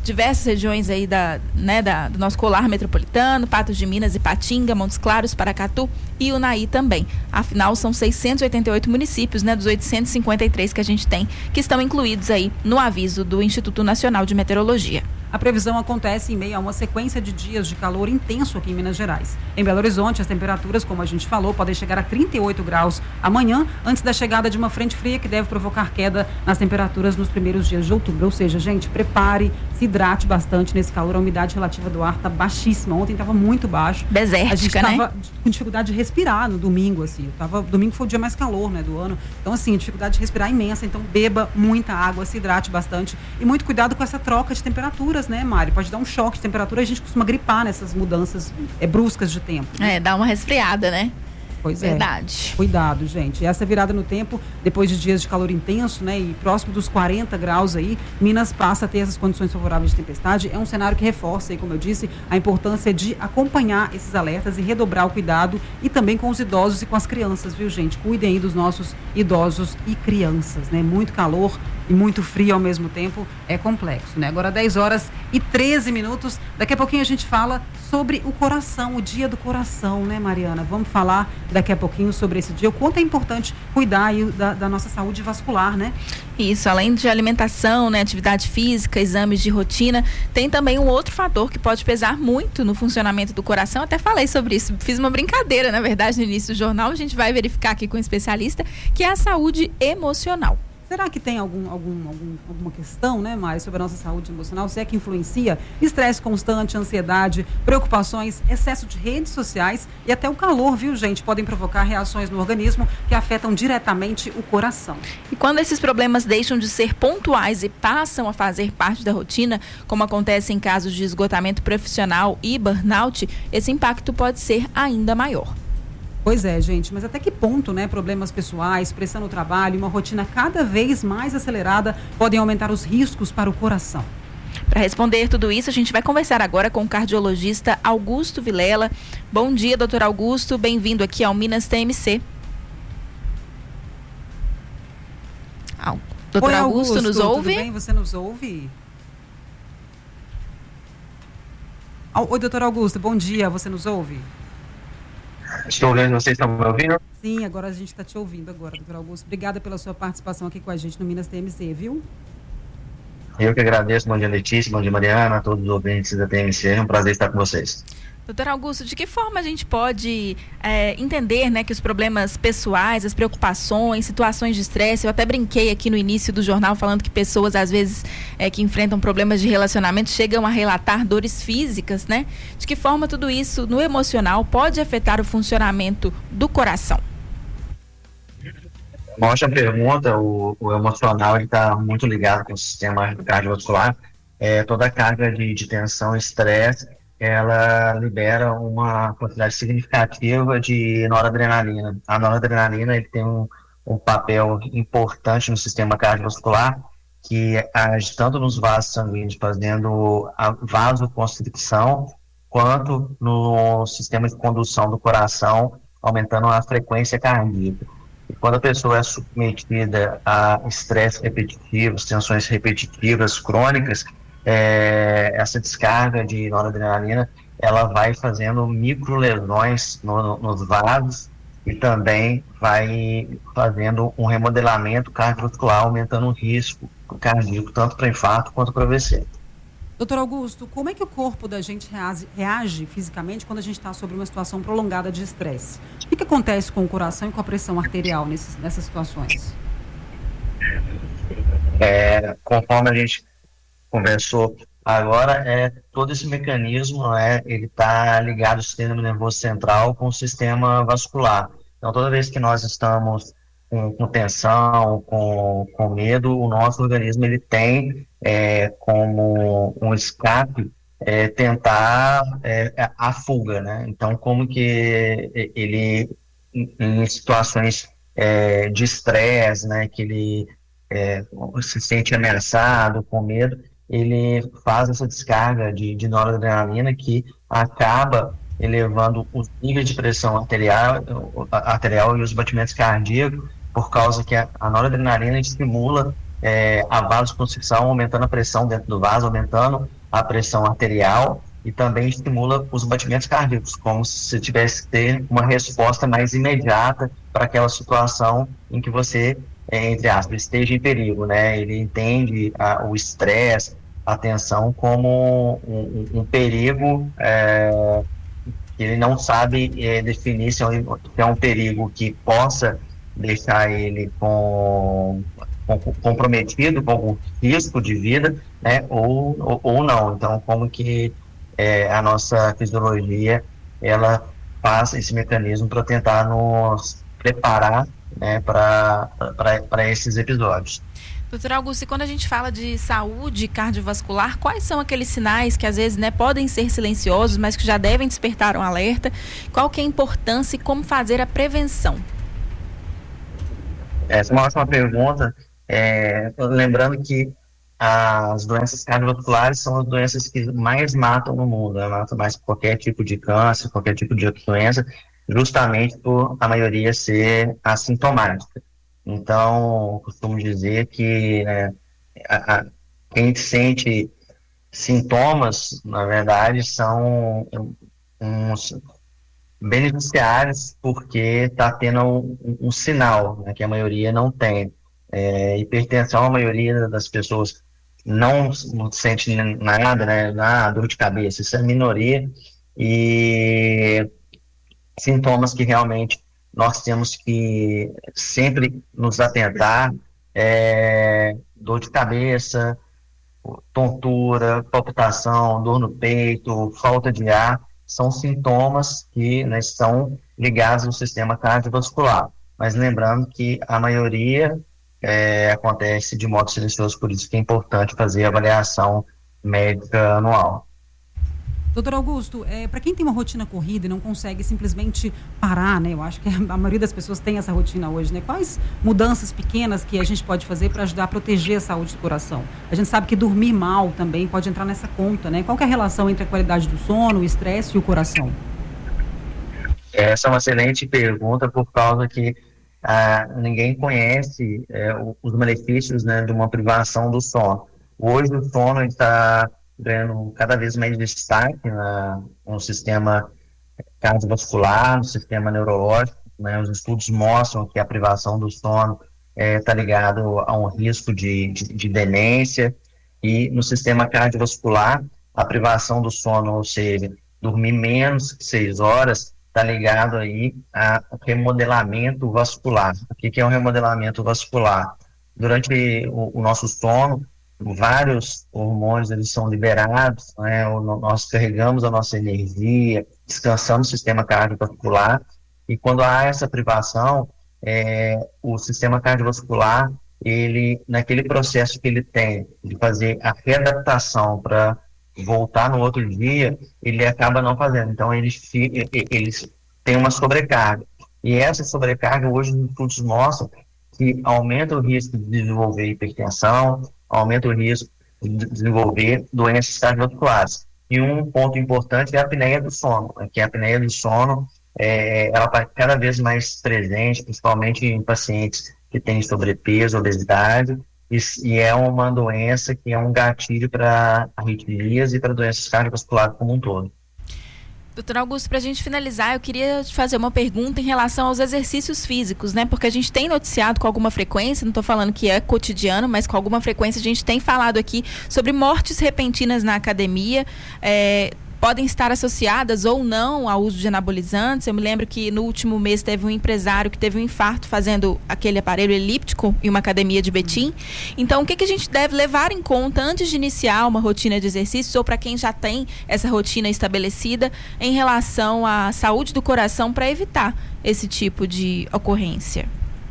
diversas regiões aí do nosso colar metropolitano, Patos de Minas, Ipatinga, Montes Claros, Paracatu e Unai também. Afinal, são 688 municípios, dos 853 que a gente tem, que estão incluídos aí no aviso do Instituto Nacional de Meteorologia. A previsão acontece em meio a uma sequência de dias de calor intenso aqui em Minas Gerais. Em Belo Horizonte, as temperaturas, como a gente falou, podem chegar a 38 graus amanhã, antes da chegada de uma frente fria que deve provocar queda nas temperaturas nos primeiros dias de outubro. Ou seja, gente, prepare, se hidrate bastante nesse calor. A umidade relativa do ar está baixíssima. Ontem estava muito baixo. Desértica, a gente estava com dificuldade de respirar no domingo, assim. Domingo foi o dia mais calor, do ano. Então, assim, dificuldade de respirar imensa. Então, beba muita água, se hidrate bastante. E muito cuidado com essa troca de temperaturas, Mari? Pode dar um choque de temperatura, a gente costuma gripar nessas mudanças bruscas de tempo. Dá uma resfriada, Pois Verdade. Cuidado, gente. Essa virada no tempo, depois de dias de calor intenso, e próximo dos 40 graus aí, Minas passa a ter essas condições favoráveis de tempestade. É um cenário que reforça, aí, como eu disse, a importância de acompanhar esses alertas e redobrar o cuidado, e também com os idosos e com as crianças, viu, gente? Cuidem aí dos nossos idosos e crianças, Muito calor e muito frio ao mesmo tempo, é complexo, Agora 10h13, daqui a pouquinho a gente fala sobre o coração, o dia do coração, Mariana? Vamos falar daqui a pouquinho sobre esse dia, o quanto é importante cuidar aí da nossa saúde vascular, Isso, além de alimentação, atividade física, exames de rotina, tem também um outro fator que pode pesar muito no funcionamento do coração. Até falei sobre isso, fiz uma brincadeira, na verdade, no início do jornal. A gente vai verificar aqui com um especialista, que é a saúde emocional. Será que tem alguma questão, Mari, sobre a nossa saúde emocional? Se é que influencia estresse constante, ansiedade, preocupações, excesso de redes sociais e até o calor, viu, gente? Podem provocar reações no organismo que afetam diretamente o coração. E quando esses problemas deixam de ser pontuais e passam a fazer parte da rotina, como acontece em casos de esgotamento profissional e burnout, esse impacto pode ser ainda maior. Pois é, gente, mas até que ponto, problemas pessoais, pressão no trabalho e uma rotina cada vez mais acelerada podem aumentar os riscos para o coração? Para responder tudo isso, a gente vai conversar agora com o cardiologista Augusto Vilela. Bom dia, doutor Augusto, bem-vindo aqui ao Minas TMC. Doutor Oi, Augusto, nos ouve? Tudo bem? Você nos ouve? Oi, doutor Augusto, bom dia, você nos ouve? Estou ouvindo, vocês estão me ouvindo? Sim, agora a gente está te ouvindo agora, doutor Augusto. Obrigada pela sua participação aqui com a gente no Minas TMC, viu? Eu que agradeço. Bom dia, Letícia, bom dia, Mariana, a todos os ouvintes da TMC. É um prazer estar com vocês. Doutor Augusto, de que forma a gente pode entender, que os problemas pessoais, as preocupações, situações de estresse, eu até brinquei aqui no início do jornal falando que pessoas, às vezes, que enfrentam problemas de relacionamento, chegam a relatar dores físicas, De que forma tudo isso, no emocional, pode afetar o funcionamento do coração? Uma ótima pergunta. O emocional está muito ligado com o sistema cardiovascular. Toda a carga de tensão e estresse, ela libera uma quantidade significativa de noradrenalina. A noradrenalina ele tem um papel importante no sistema cardiovascular, que age tanto nos vasos sanguíneos, fazendo a vasoconstricção, quanto no sistema de condução do coração, aumentando a frequência cardíaca. E quando a pessoa é submetida a estresse repetitivo, tensões repetitivas crônicas, essa descarga de noradrenalina, ela vai fazendo microlesões nos vasos e também vai fazendo um remodelamento cardiovascular, aumentando o risco cardíaco, tanto para infarto quanto para AVC. Doutor Augusto, como é que o corpo da gente reage fisicamente quando a gente está sob uma situação prolongada de estresse? O que acontece com o coração e com a pressão arterial nessas situações? Conforme a gente conversou agora, todo esse mecanismo, ele está ligado ao sistema nervoso central com o sistema vascular. Então, toda vez que nós estamos com tensão, com medo, o nosso organismo ele tem como um escape tentar a fuga, Então, como que ele, em situações de estresse, que ele se sente ameaçado, com medo, ele faz essa descarga de noradrenalina que acaba elevando os níveis de pressão arterial e os batimentos cardíacos, por causa que a noradrenalina estimula a vasoconstricção, aumentando a pressão dentro do vaso, aumentando a pressão arterial, e também estimula os batimentos cardíacos, como se tivesse que ter uma resposta mais imediata para aquela situação em que você, entre aspas, esteja em perigo, né? Ele entende o estresse, a tensão como um perigo que ele não sabe definir se é um perigo que possa deixar ele comprometido com algum risco de vida, né? Ou não. Então, como que a nossa fisiologia ela faz esse mecanismo para tentar nos preparar, né, para esses episódios. Doutor Augusto, e quando a gente fala de saúde cardiovascular, quais são aqueles sinais que às vezes, né, podem ser silenciosos, mas que já devem despertar um alerta? Qual que é a importância e como fazer a prevenção? Essa é uma ótima pergunta. Lembrando que as doenças cardiovasculares são as doenças que mais matam no mundo, né? Matam mais qualquer tipo de câncer, qualquer tipo de doença, justamente por a maioria ser assintomática. Então, costumo dizer que quem sente sintomas, na verdade, são uns beneficiários porque está tendo um sinal, né, que a maioria não tem. Hipertensão, a maioria das pessoas não sente nada, né, dor de cabeça, isso é minoria, e sintomas que realmente nós temos que sempre nos atentar, dor de cabeça, tontura, palpitação, dor no peito, falta de ar, são sintomas que, né, estão ligados ao sistema cardiovascular. Mas lembrando que a maioria acontece de modo silencioso, por isso que é importante fazer a avaliação médica anual. Doutor Augusto, para quem tem uma rotina corrida e não consegue simplesmente parar, né? Eu acho que a maioria das pessoas tem essa rotina hoje, né? Quais mudanças pequenas que a gente pode fazer para ajudar a proteger a saúde do coração? A gente sabe que dormir mal também pode entrar nessa conta, né? Qual que é a relação entre a qualidade do sono, o estresse e o coração? Essa é uma excelente pergunta, por causa que ninguém conhece os malefícios, né, de uma privação do sono. Hoje o sono está ganhando cada vez mais destaque no sistema cardiovascular, no sistema neurológico, né? Os estudos mostram que a privação do sono está ligado a um risco de demência, e no sistema cardiovascular a privação do sono, ou seja, dormir menos que 6 horas, está ligado aí a remodelamento vascular. O que é um remodelamento vascular? Durante o nosso sono, vários hormônios eles são liberados, né? Nós carregamos a nossa energia, descansamos o sistema cardiovascular, e quando há essa privação, o sistema cardiovascular, ele, naquele processo que ele tem de fazer a readaptação para voltar no outro dia, ele acaba não fazendo. Então eles têm uma sobrecarga, e essa sobrecarga hoje os estudos mostram que aumenta o risco de desenvolver hipertensão, aumenta o risco de desenvolver doenças cardiovasculares. E um ponto importante é a apneia do sono, né? Que a apneia do sono ela está cada vez mais presente, principalmente em pacientes que têm sobrepeso, obesidade, e é uma doença que é um gatilho para arritmias e para doenças cardiovasculares como um todo. Doutor Augusto, para a gente finalizar, eu queria te fazer uma pergunta em relação aos exercícios físicos, né? Porque a gente tem noticiado com alguma frequência, não estou falando que é cotidiano, mas com alguma frequência a gente tem falado aqui sobre mortes repentinas na academia, podem estar associadas ou não ao uso de anabolizantes. Eu me lembro que no último mês teve um empresário que teve um infarto fazendo aquele aparelho elíptico em uma academia de Betim. Então, o que a gente deve levar em conta antes de iniciar uma rotina de exercícios, ou para quem já tem essa rotina estabelecida, em relação à saúde do coração, para evitar esse tipo de ocorrência?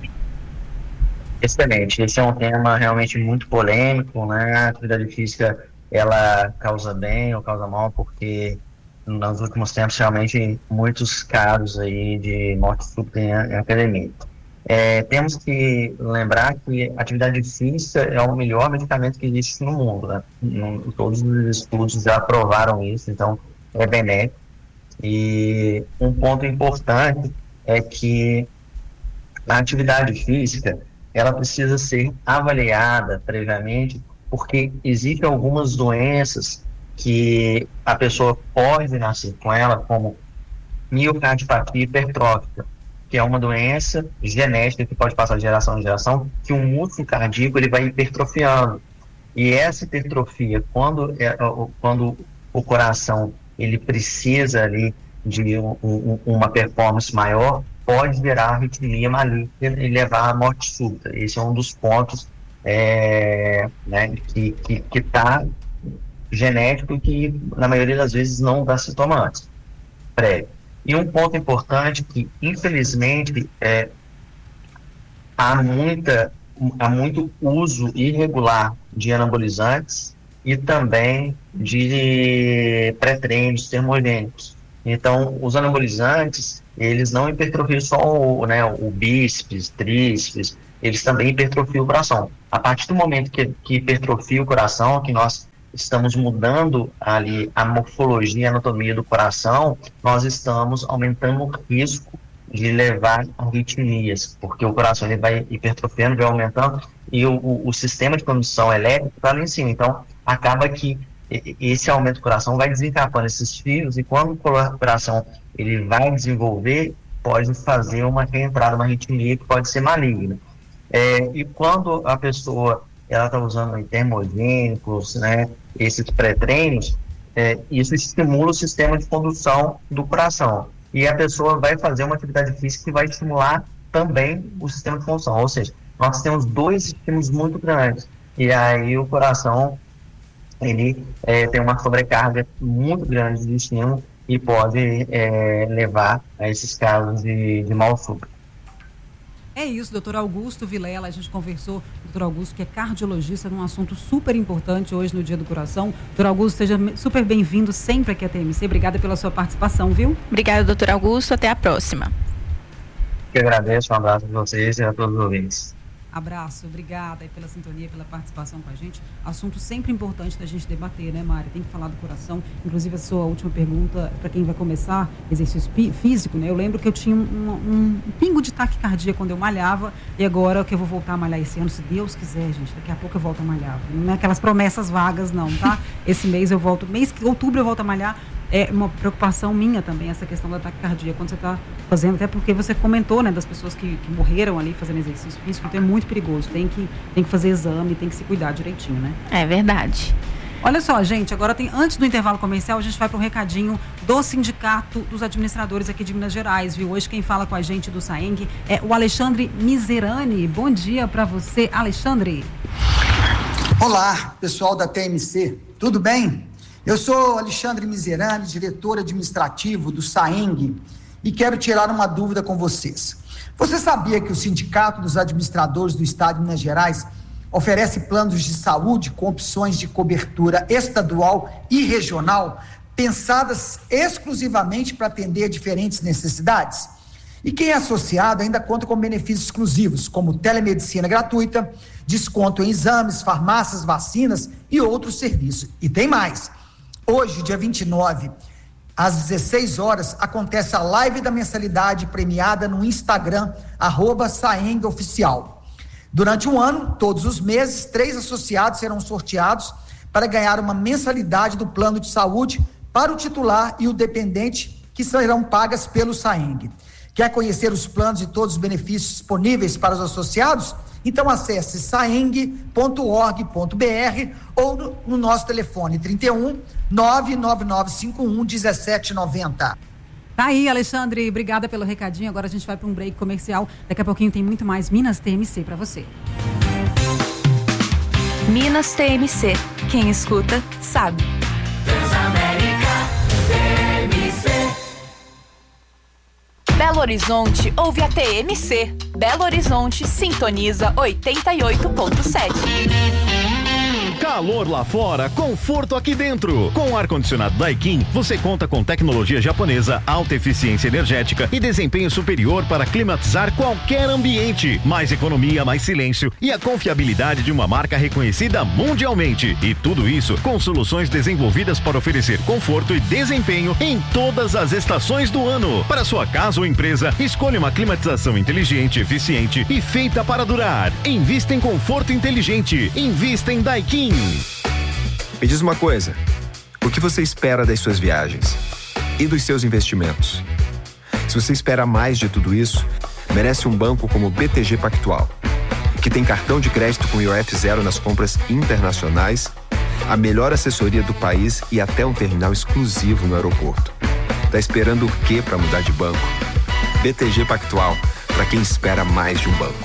Excelente. Esse é um tema realmente muito polêmico, né? A atividade física, ela causa bem ou causa mal, porque nos últimos tempos realmente muitos casos aí de morte súbita em academia. Temos que lembrar que a atividade física é o melhor medicamento que existe no mundo, né? Todos os estudos já provaram isso, então é benéfico. E um ponto importante é que a atividade física ela precisa ser avaliada previamente, porque existem algumas doenças que a pessoa pode nascer com ela, como miocardiopatia hipertrófica, que é uma doença genética que pode passar de geração em geração, que o músculo cardíaco ele vai hipertrofiando. E essa hipertrofia, quando o coração ele precisa ali de uma performance maior, pode gerar arritmia maligna e levar à morte súbita. Esse é um dos pontos que está genético e que na maioria das vezes não dá sintoma antes, prévio. E um ponto importante que, infelizmente, há muito uso irregular de anabolizantes e também de pré-treinos termogênicos. Então, os anabolizantes, eles não hipertrofiam só o bíceps, tríceps, eles também hipertrofiam o coração. A partir do momento que hipertrofia o coração, que nós estamos mudando ali a morfologia, a anatomia do coração, nós estamos aumentando o risco de levar arritmias, porque o coração ele vai hipertrofiando, vai aumentando, e o sistema de condução elétrica está lá em cima. Então, acaba que esse aumento do coração vai desencapando esses fios, e quando o coração ele vai desenvolver, pode fazer uma reentrada, uma arritmia que pode ser maligna. E quando a pessoa ela está usando termogênicos, esses pré-treinos, isso estimula o sistema de condução do coração. E a pessoa vai fazer uma atividade física que vai estimular também o sistema de condução. Ou seja, nós temos dois estímulos muito grandes. E aí o coração, ele tem uma sobrecarga muito grande de estímulo e pode levar a esses casos de mal súbito. É isso, doutor Augusto Vilela, a gente conversou, doutor Augusto, que é cardiologista, num assunto super importante hoje no Dia do Coração. Doutor Augusto, seja super bem-vindo sempre aqui à TMC, obrigada pela sua participação, viu? Obrigada, doutor Augusto, até a próxima. Eu agradeço, um abraço a vocês e a todos os ouvintes. Abraço, obrigada aí pela sintonia, pela participação com a gente. Assunto sempre importante da gente debater, né, Mari? Tem que falar do coração. Inclusive, a sua última pergunta, para quem vai começar exercício físico, né? Eu lembro que eu tinha um pingo de taquicardia quando eu malhava, e agora que eu vou voltar a malhar esse ano, se Deus quiser, gente, daqui a pouco eu volto a malhar. Não é aquelas promessas vagas, não, tá? Esse mês eu volto, outubro eu volto a malhar. É uma preocupação minha também, essa questão da taquicardia, quando você está fazendo, até porque você comentou, né, das pessoas que morreram ali fazendo exercício físico, então é muito perigoso, tem que fazer exame, tem que se cuidar direitinho, né? É verdade. Olha só, gente, agora antes do intervalo comercial, a gente vai para um recadinho do Sindicato dos Administradores aqui de Minas Gerais, viu? Hoje quem fala com a gente do SAENG é o Alexandre Miserani. Bom dia para você, Alexandre. Olá, pessoal da TMC, tudo bem? Eu sou Alexandre Miserani, diretor administrativo do SAENG, e quero tirar uma dúvida com vocês. Você sabia que o Sindicato dos Administradores do Estado de Minas Gerais oferece planos de saúde com opções de cobertura estadual e regional, pensadas exclusivamente para atender diferentes necessidades? E quem é associado ainda conta com benefícios exclusivos, como telemedicina gratuita, desconto em exames, farmácias, vacinas e outros serviços. E tem mais. Hoje, dia 29, às 16 horas, acontece a live da mensalidade premiada no Instagram, @SaengOficial. Durante um ano, todos os meses, 3 associados serão sorteados para ganhar uma mensalidade do plano de saúde para o titular e o dependente, que serão pagas pelo SAENG. Quer conhecer os planos e todos os benefícios disponíveis para os associados? Então acesse saeng.org.br ou no nosso telefone 31 99951 1790. Tá aí, Alexandre, obrigada pelo recadinho. Agora a gente vai para um break comercial. Daqui a pouquinho tem muito mais Minas TMC para você. Minas TMC. Quem escuta, sabe. Transamérica TMC. Belo Horizonte ouve a TMC. Belo Horizonte sintoniza 88.7. Calor lá fora, conforto aqui dentro. Com o ar-condicionado Daikin, você conta com tecnologia japonesa, alta eficiência energética e desempenho superior para climatizar qualquer ambiente. Mais economia, mais silêncio e a confiabilidade de uma marca reconhecida mundialmente. E tudo isso com soluções desenvolvidas para oferecer conforto e desempenho em todas as estações do ano. Para sua casa ou empresa, escolha uma climatização inteligente, eficiente e feita para durar. Invista em conforto inteligente. Invista em Daikin. Me diz uma coisa, o que você espera das suas viagens? E dos seus investimentos? Se você espera mais de tudo isso, merece um banco como o BTG Pactual, que tem cartão de crédito com IOF zero nas compras internacionais, a melhor assessoria do país e até um terminal exclusivo no aeroporto. Tá esperando o quê para mudar de banco? BTG Pactual, para quem espera mais de um banco.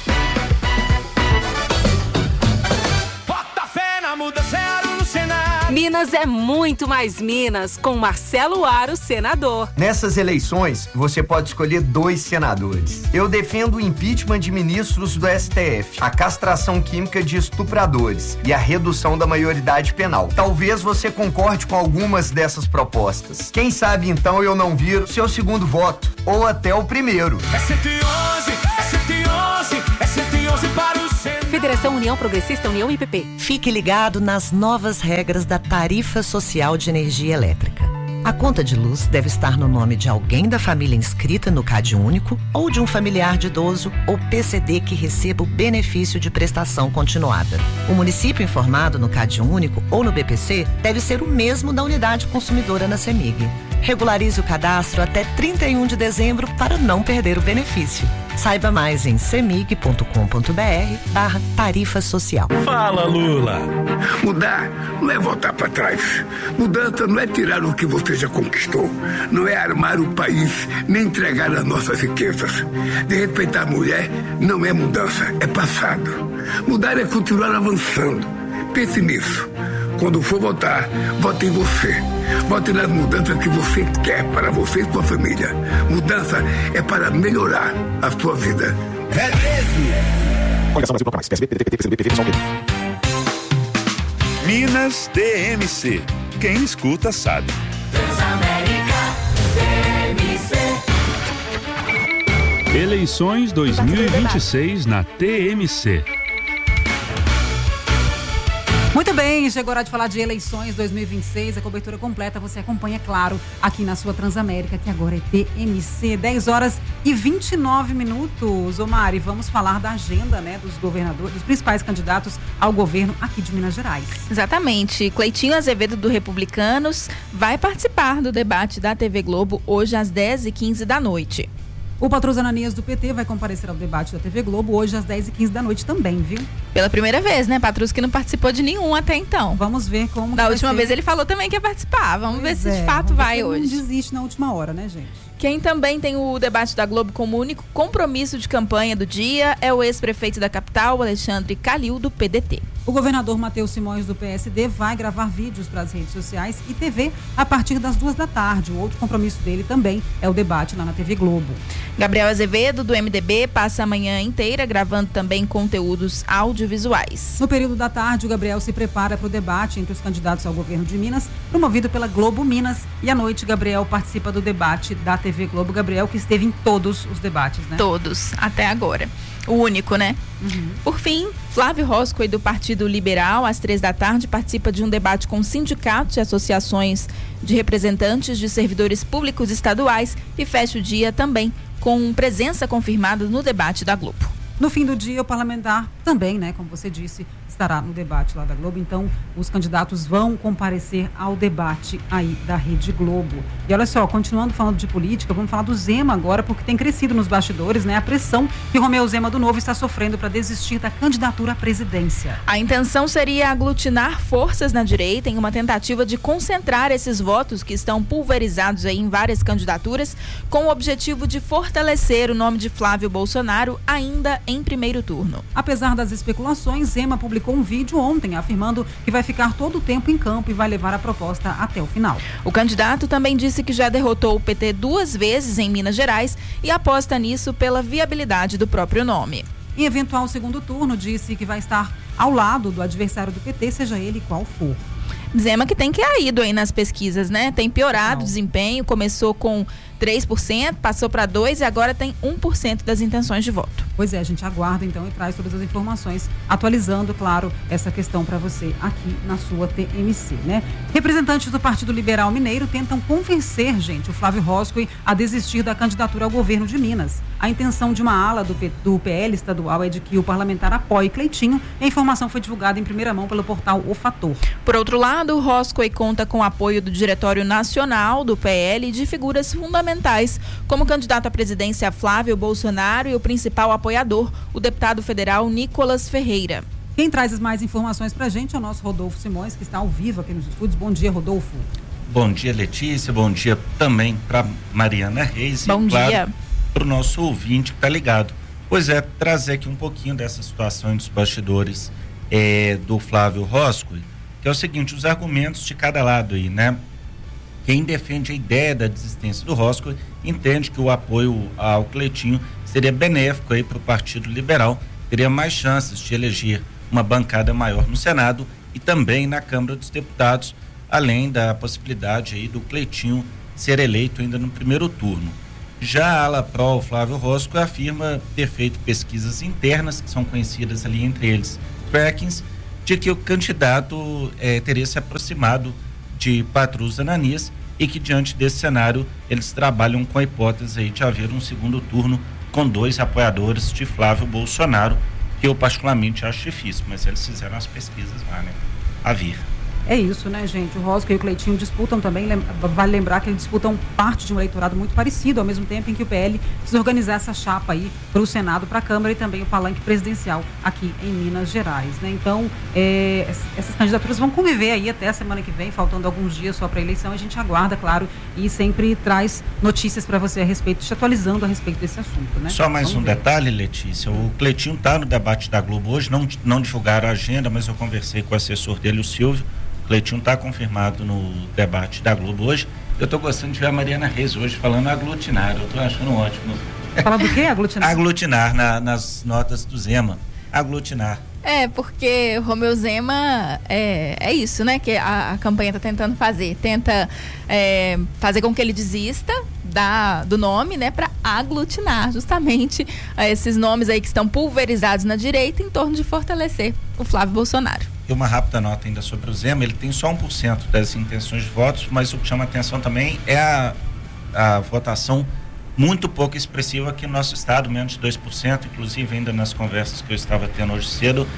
Minas é muito mais Minas, com Marcelo Aro, senador. Nessas eleições, você pode escolher 2 senadores. Eu defendo o impeachment de ministros do STF, a castração química de estupradores e a redução da maioridade penal. Talvez você concorde com algumas dessas propostas. Quem sabe, então, eu não viro seu segundo voto, ou até o primeiro. É 111, é 111, é 111 para o Senado. Federação União Progressista União IPP. Fique ligado nas novas regras da Tarifa Social de Energia Elétrica. A conta de luz deve estar no nome de alguém da família inscrita no CadÚnico ou de um familiar de idoso ou PCD que receba o benefício de prestação continuada. O município informado no CadÚnico ou no BPC deve ser o mesmo da unidade consumidora na CEMIG. Regularize o cadastro até 31 de dezembro para não perder o benefício. Saiba mais em cemig.com.br/tarifa social. Fala, Lula. Mudar não é voltar para trás. Mudança não é tirar o que você já conquistou. Não é armar o país, nem entregar as nossas riquezas. De respeitar a mulher não é mudança, é passado. Mudar é continuar avançando. Pense nisso. Quando for votar, vote em você. Vote nas mudanças que você quer para você e sua família. Mudança é para melhorar a sua vida. É 13. Coligação Brasil Bloco Mais. PSB, PDT, PT, PCdoB, PV, PSOL, PT. Minas TMC. Quem escuta sabe. Transamérica TMC. Eleições 2026 na TMC. Muito bem, chegou a hora de falar de eleições 2026, a cobertura completa você acompanha, claro, aqui na sua Transamérica, que agora é TMC, 10 horas e 29 minutos. Ô Mari, vamos falar da agenda, né, dos governadores, dos principais candidatos ao governo aqui de Minas Gerais. Exatamente, Cleitinho Azevedo do Republicanos vai participar do debate da TV Globo hoje às 10h15 da noite. O Patrus Ananias do PT vai comparecer ao debate da TV Globo hoje às 10h15 da noite também, viu? Pela primeira vez, né, Patrus, que não participou de nenhum até então. Vamos ver como Da última vez ele falou também que ia participar. Vamos ver se de fato vai hoje. Não desiste na última hora, né, gente? Quem também tem o debate da Globo como único compromisso de campanha do dia é o ex-prefeito da capital, Alexandre Calil, do PDT. O governador Matheus Simões, do PSD, vai gravar vídeos para as redes sociais e TV a partir das 14h. O outro compromisso dele também é o debate lá na TV Globo. Gabriel Azevedo, do MDB, passa a manhã inteira gravando também conteúdos audiovisuais. No período da tarde, o Gabriel se prepara para o debate entre os candidatos ao governo de Minas, promovido pela Globo Minas. E à noite, Gabriel participa do debate da TV Globo. Gabriel, que esteve em todos os debates, né? Todos, até agora. O único, né? Uhum. Por fim, Flávio Roscoe, do Partido Liberal, às 15h, participa de um debate com sindicatos e associações de representantes de servidores públicos estaduais e fecha o dia também com presença confirmada no debate da Globo. No fim do dia, o parlamentar também, né, como você disse, estará no debate lá da Globo. Então, os candidatos vão comparecer ao debate aí da Rede Globo. E olha só, continuando falando de política, vamos falar do Zema agora, porque tem crescido nos bastidores, né, a pressão que Romeu Zema do Novo está sofrendo para desistir da candidatura à presidência. A intenção seria aglutinar forças na direita em uma tentativa de concentrar esses votos que estão pulverizados aí em várias candidaturas, com o objetivo de fortalecer o nome de Flávio Bolsonaro ainda em primeiro turno. Apesar das especulações, Zema publicou um vídeo ontem afirmando que vai ficar todo o tempo em campo e vai levar a proposta até o final. O candidato também disse que já derrotou o PT 2 vezes em Minas Gerais e aposta nisso pela viabilidade do próprio nome. Em eventual segundo turno, disse que vai estar ao lado do adversário do PT, seja ele qual for. Zema que tem caído aí nas pesquisas, né? Tem piorado o desempenho, começou com 3%, passou para 2% e agora tem 1% das intenções de voto. Pois é, a gente aguarda então e traz todas as informações, atualizando, claro, essa questão para você aqui na sua TMC, né? Representantes do Partido Liberal Mineiro tentam convencer, gente, o Flávio Roscoe a desistir da candidatura ao governo de Minas. A intenção de uma ala do PL estadual é de que o parlamentar apoie Cleitinho. A informação foi divulgada em primeira mão pelo portal O Fator. Por outro lado, o Roscoe conta com o apoio do Diretório Nacional do PL e de figuras fundamentais, como o candidato à presidência Flávio Bolsonaro e o principal apoiador, o deputado federal Nicolas Ferreira. Quem traz mais informações pra gente é o nosso Rodolfo Simões, que está ao vivo aqui nos estúdios. Bom dia, Rodolfo. Bom dia, Letícia. Bom dia também para Mariana Reis. Bom e, claro, dia. Para o nosso ouvinte que está ligado. Pois é, trazer aqui um pouquinho dessa situação dos bastidores do Flávio Roscoe, que é o seguinte, os argumentos de cada lado aí, né? Quem defende a ideia da desistência do Roscoe entende que o apoio ao Cleitinho seria benéfico aí para o Partido Liberal, teria mais chances de eleger uma bancada maior no Senado e também na Câmara dos Deputados, além da possibilidade aí do Cleitinho ser eleito ainda no primeiro turno. Já a ala pró Flávio Roscoe afirma ter feito pesquisas internas, que são conhecidas ali entre eles, trackings, de que o candidato teria se aproximado de Patrus Ananias e que diante desse cenário eles trabalham com a hipótese aí de haver um segundo turno com 2 apoiadores de Flávio Bolsonaro, que eu particularmente acho difícil, mas eles fizeram as pesquisas lá, né? A vir. É isso, né, gente? O Roscoe e o Cleitinho disputam também, vale lembrar que eles disputam parte de um eleitorado muito parecido, ao mesmo tempo em que o PL precisa organizar essa chapa aí para o Senado, para a Câmara e também o palanque presidencial aqui em Minas Gerais, né? Então, essas candidaturas vão conviver aí até a semana que vem, faltando alguns dias só para a eleição. A gente aguarda, claro, e sempre traz notícias para você a respeito, te atualizando a respeito desse assunto, né? Só mais um detalhe, Letícia, o Cleitinho está no debate da Globo hoje, não divulgaram a agenda, mas eu conversei com o assessor dele, o Silvio. Cleitinho está confirmado no debate da Globo hoje. Eu estou gostando de ver a Mariana Reis hoje falando aglutinar. Eu estou achando ótimo. Fala do quê? Aglutinar? Aglutinar nas notas do Zema. Aglutinar. Porque o Romeu Zema é isso, né? Que a campanha está tentando fazer. Tenta fazer com que ele desista do nome, né? Para aglutinar justamente esses nomes aí que estão pulverizados na direita em torno de fortalecer o Flávio Bolsonaro. E uma rápida nota ainda sobre o Zema, ele tem só 1% das intenções de votos, mas o que chama atenção também é a votação muito pouco expressiva aqui no nosso estado, menos de 2%, inclusive ainda nas conversas que eu estava tendo hoje cedo,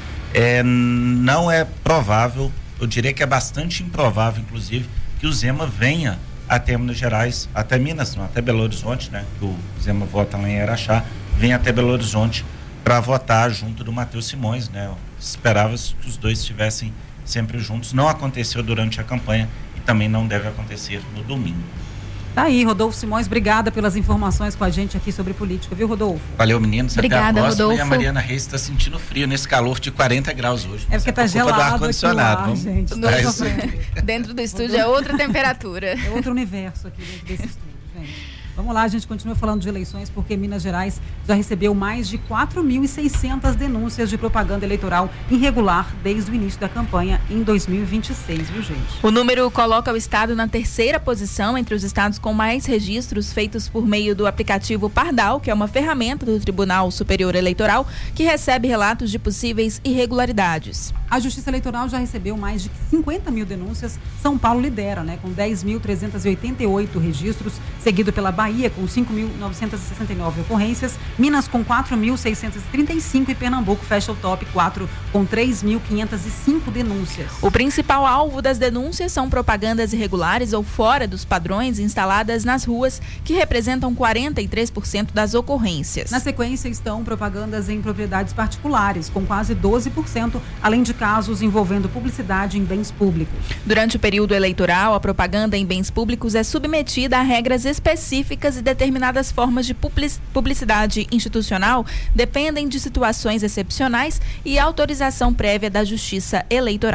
não é provável, eu diria que é bastante improvável, inclusive, que o Zema venha até Minas Gerais, até Minas, não, até Belo Horizonte, né, que o Zema vota lá em Araxá, venha até Belo Horizonte para votar junto do Matheus Simões, né, esperava-se que os dois estivessem sempre juntos, não aconteceu durante a campanha e também não deve acontecer no domingo. Tá aí, Rodolfo Simões, obrigada pelas informações com a gente aqui sobre política, viu, Rodolfo? Valeu, meninos, obrigada, até a próxima. Rodolfo. E a Mariana Reis está sentindo frio nesse calor de 40 graus hoje. É porque tá gelado do ar-condicionado. Aqui, gente. Dentro do estúdio é outra temperatura. É outro universo aqui dentro desse estúdio, gente. Vamos lá, a gente continua falando de eleições porque Minas Gerais já recebeu mais de 4.600 denúncias de propaganda eleitoral irregular desde o início da campanha em 2026, viu, gente? O número coloca o estado na 3ª posição entre os estados com mais registros feitos por meio do aplicativo Pardal, que é uma ferramenta do Tribunal Superior Eleitoral que recebe relatos de possíveis irregularidades. A Justiça Eleitoral já recebeu mais de 50 mil denúncias. São Paulo lidera, né, com 10.388 registros, seguido pela Bahia com 5.969 ocorrências, Minas com 4.635 e Pernambuco fecha o top 4 com 3.505 denúncias. O principal alvo das denúncias são propagandas irregulares ou fora dos padrões instaladas nas ruas, que representam 43% das ocorrências. Na sequência estão propagandas em propriedades particulares, com quase 12%, além de casos envolvendo publicidade em bens públicos. Durante o período eleitoral, a propaganda em bens públicos é submetida a regras específicas e determinadas formas de publicidade institucional dependem de situações excepcionais e autorização prévia da Justiça Eleitoral.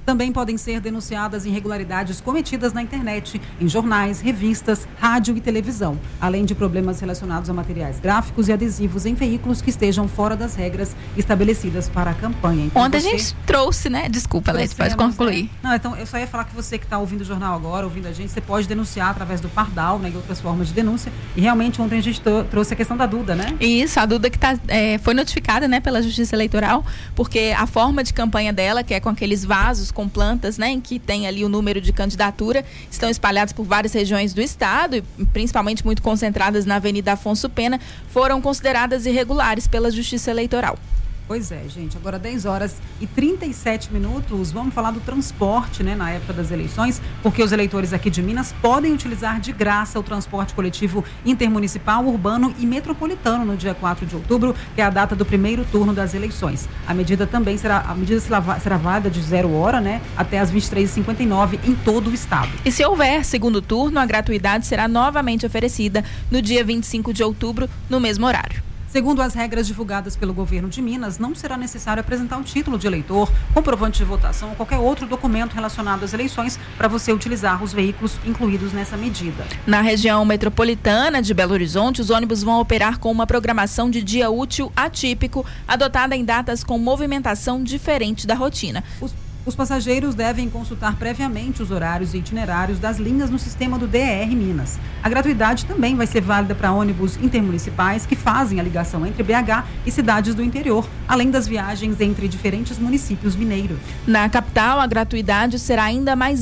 Também podem ser denunciadas irregularidades cometidas na internet, em jornais, revistas, rádio e televisão, além de problemas relacionados a materiais gráficos e adesivos em veículos que estejam fora das regras estabelecidas para a campanha. Então, ontem a gente trouxe, né? Desculpa, Leite, pode concluir. Não, então eu só ia falar que você que está ouvindo o jornal agora, ouvindo a gente, você pode denunciar através do Pardal, né, e outras formas de denúncia. E realmente ontem a gente trouxe a questão da Duda, né? Isso, a Duda que foi notificada, né, pela Justiça Eleitoral, porque a forma de campanha dela, que é com aqueles vasos com plantas, né, em que tem ali o número de candidatura, estão espalhados por várias regiões do estado, e principalmente muito concentradas na Avenida Afonso Pena, foram consideradas irregulares pela Justiça Eleitoral. Pois é, gente. Agora 10h37, vamos falar do transporte, né, na época das eleições, porque os eleitores aqui de Minas podem utilizar de graça o transporte coletivo intermunicipal, urbano e metropolitano no dia 4 de outubro, que é a data do primeiro turno das eleições. A medida será válida de 0h, né, até as 23h59 em todo o estado. E se houver segundo turno, a gratuidade será novamente oferecida no dia 25 de outubro, no mesmo horário. Segundo as regras divulgadas pelo governo de Minas, não será necessário apresentar um título de eleitor, comprovante de votação ou qualquer outro documento relacionado às eleições para você utilizar os veículos incluídos nessa medida. Na região metropolitana de Belo Horizonte, os ônibus vão operar com uma programação de dia útil atípico, adotada em datas com movimentação diferente da rotina. Os passageiros devem consultar previamente os horários e itinerários das linhas no sistema do DR Minas. A gratuidade também vai ser válida para ônibus intermunicipais que fazem a ligação entre BH e cidades do interior, além das viagens entre diferentes municípios mineiros. Na capital, a gratuidade será ainda mais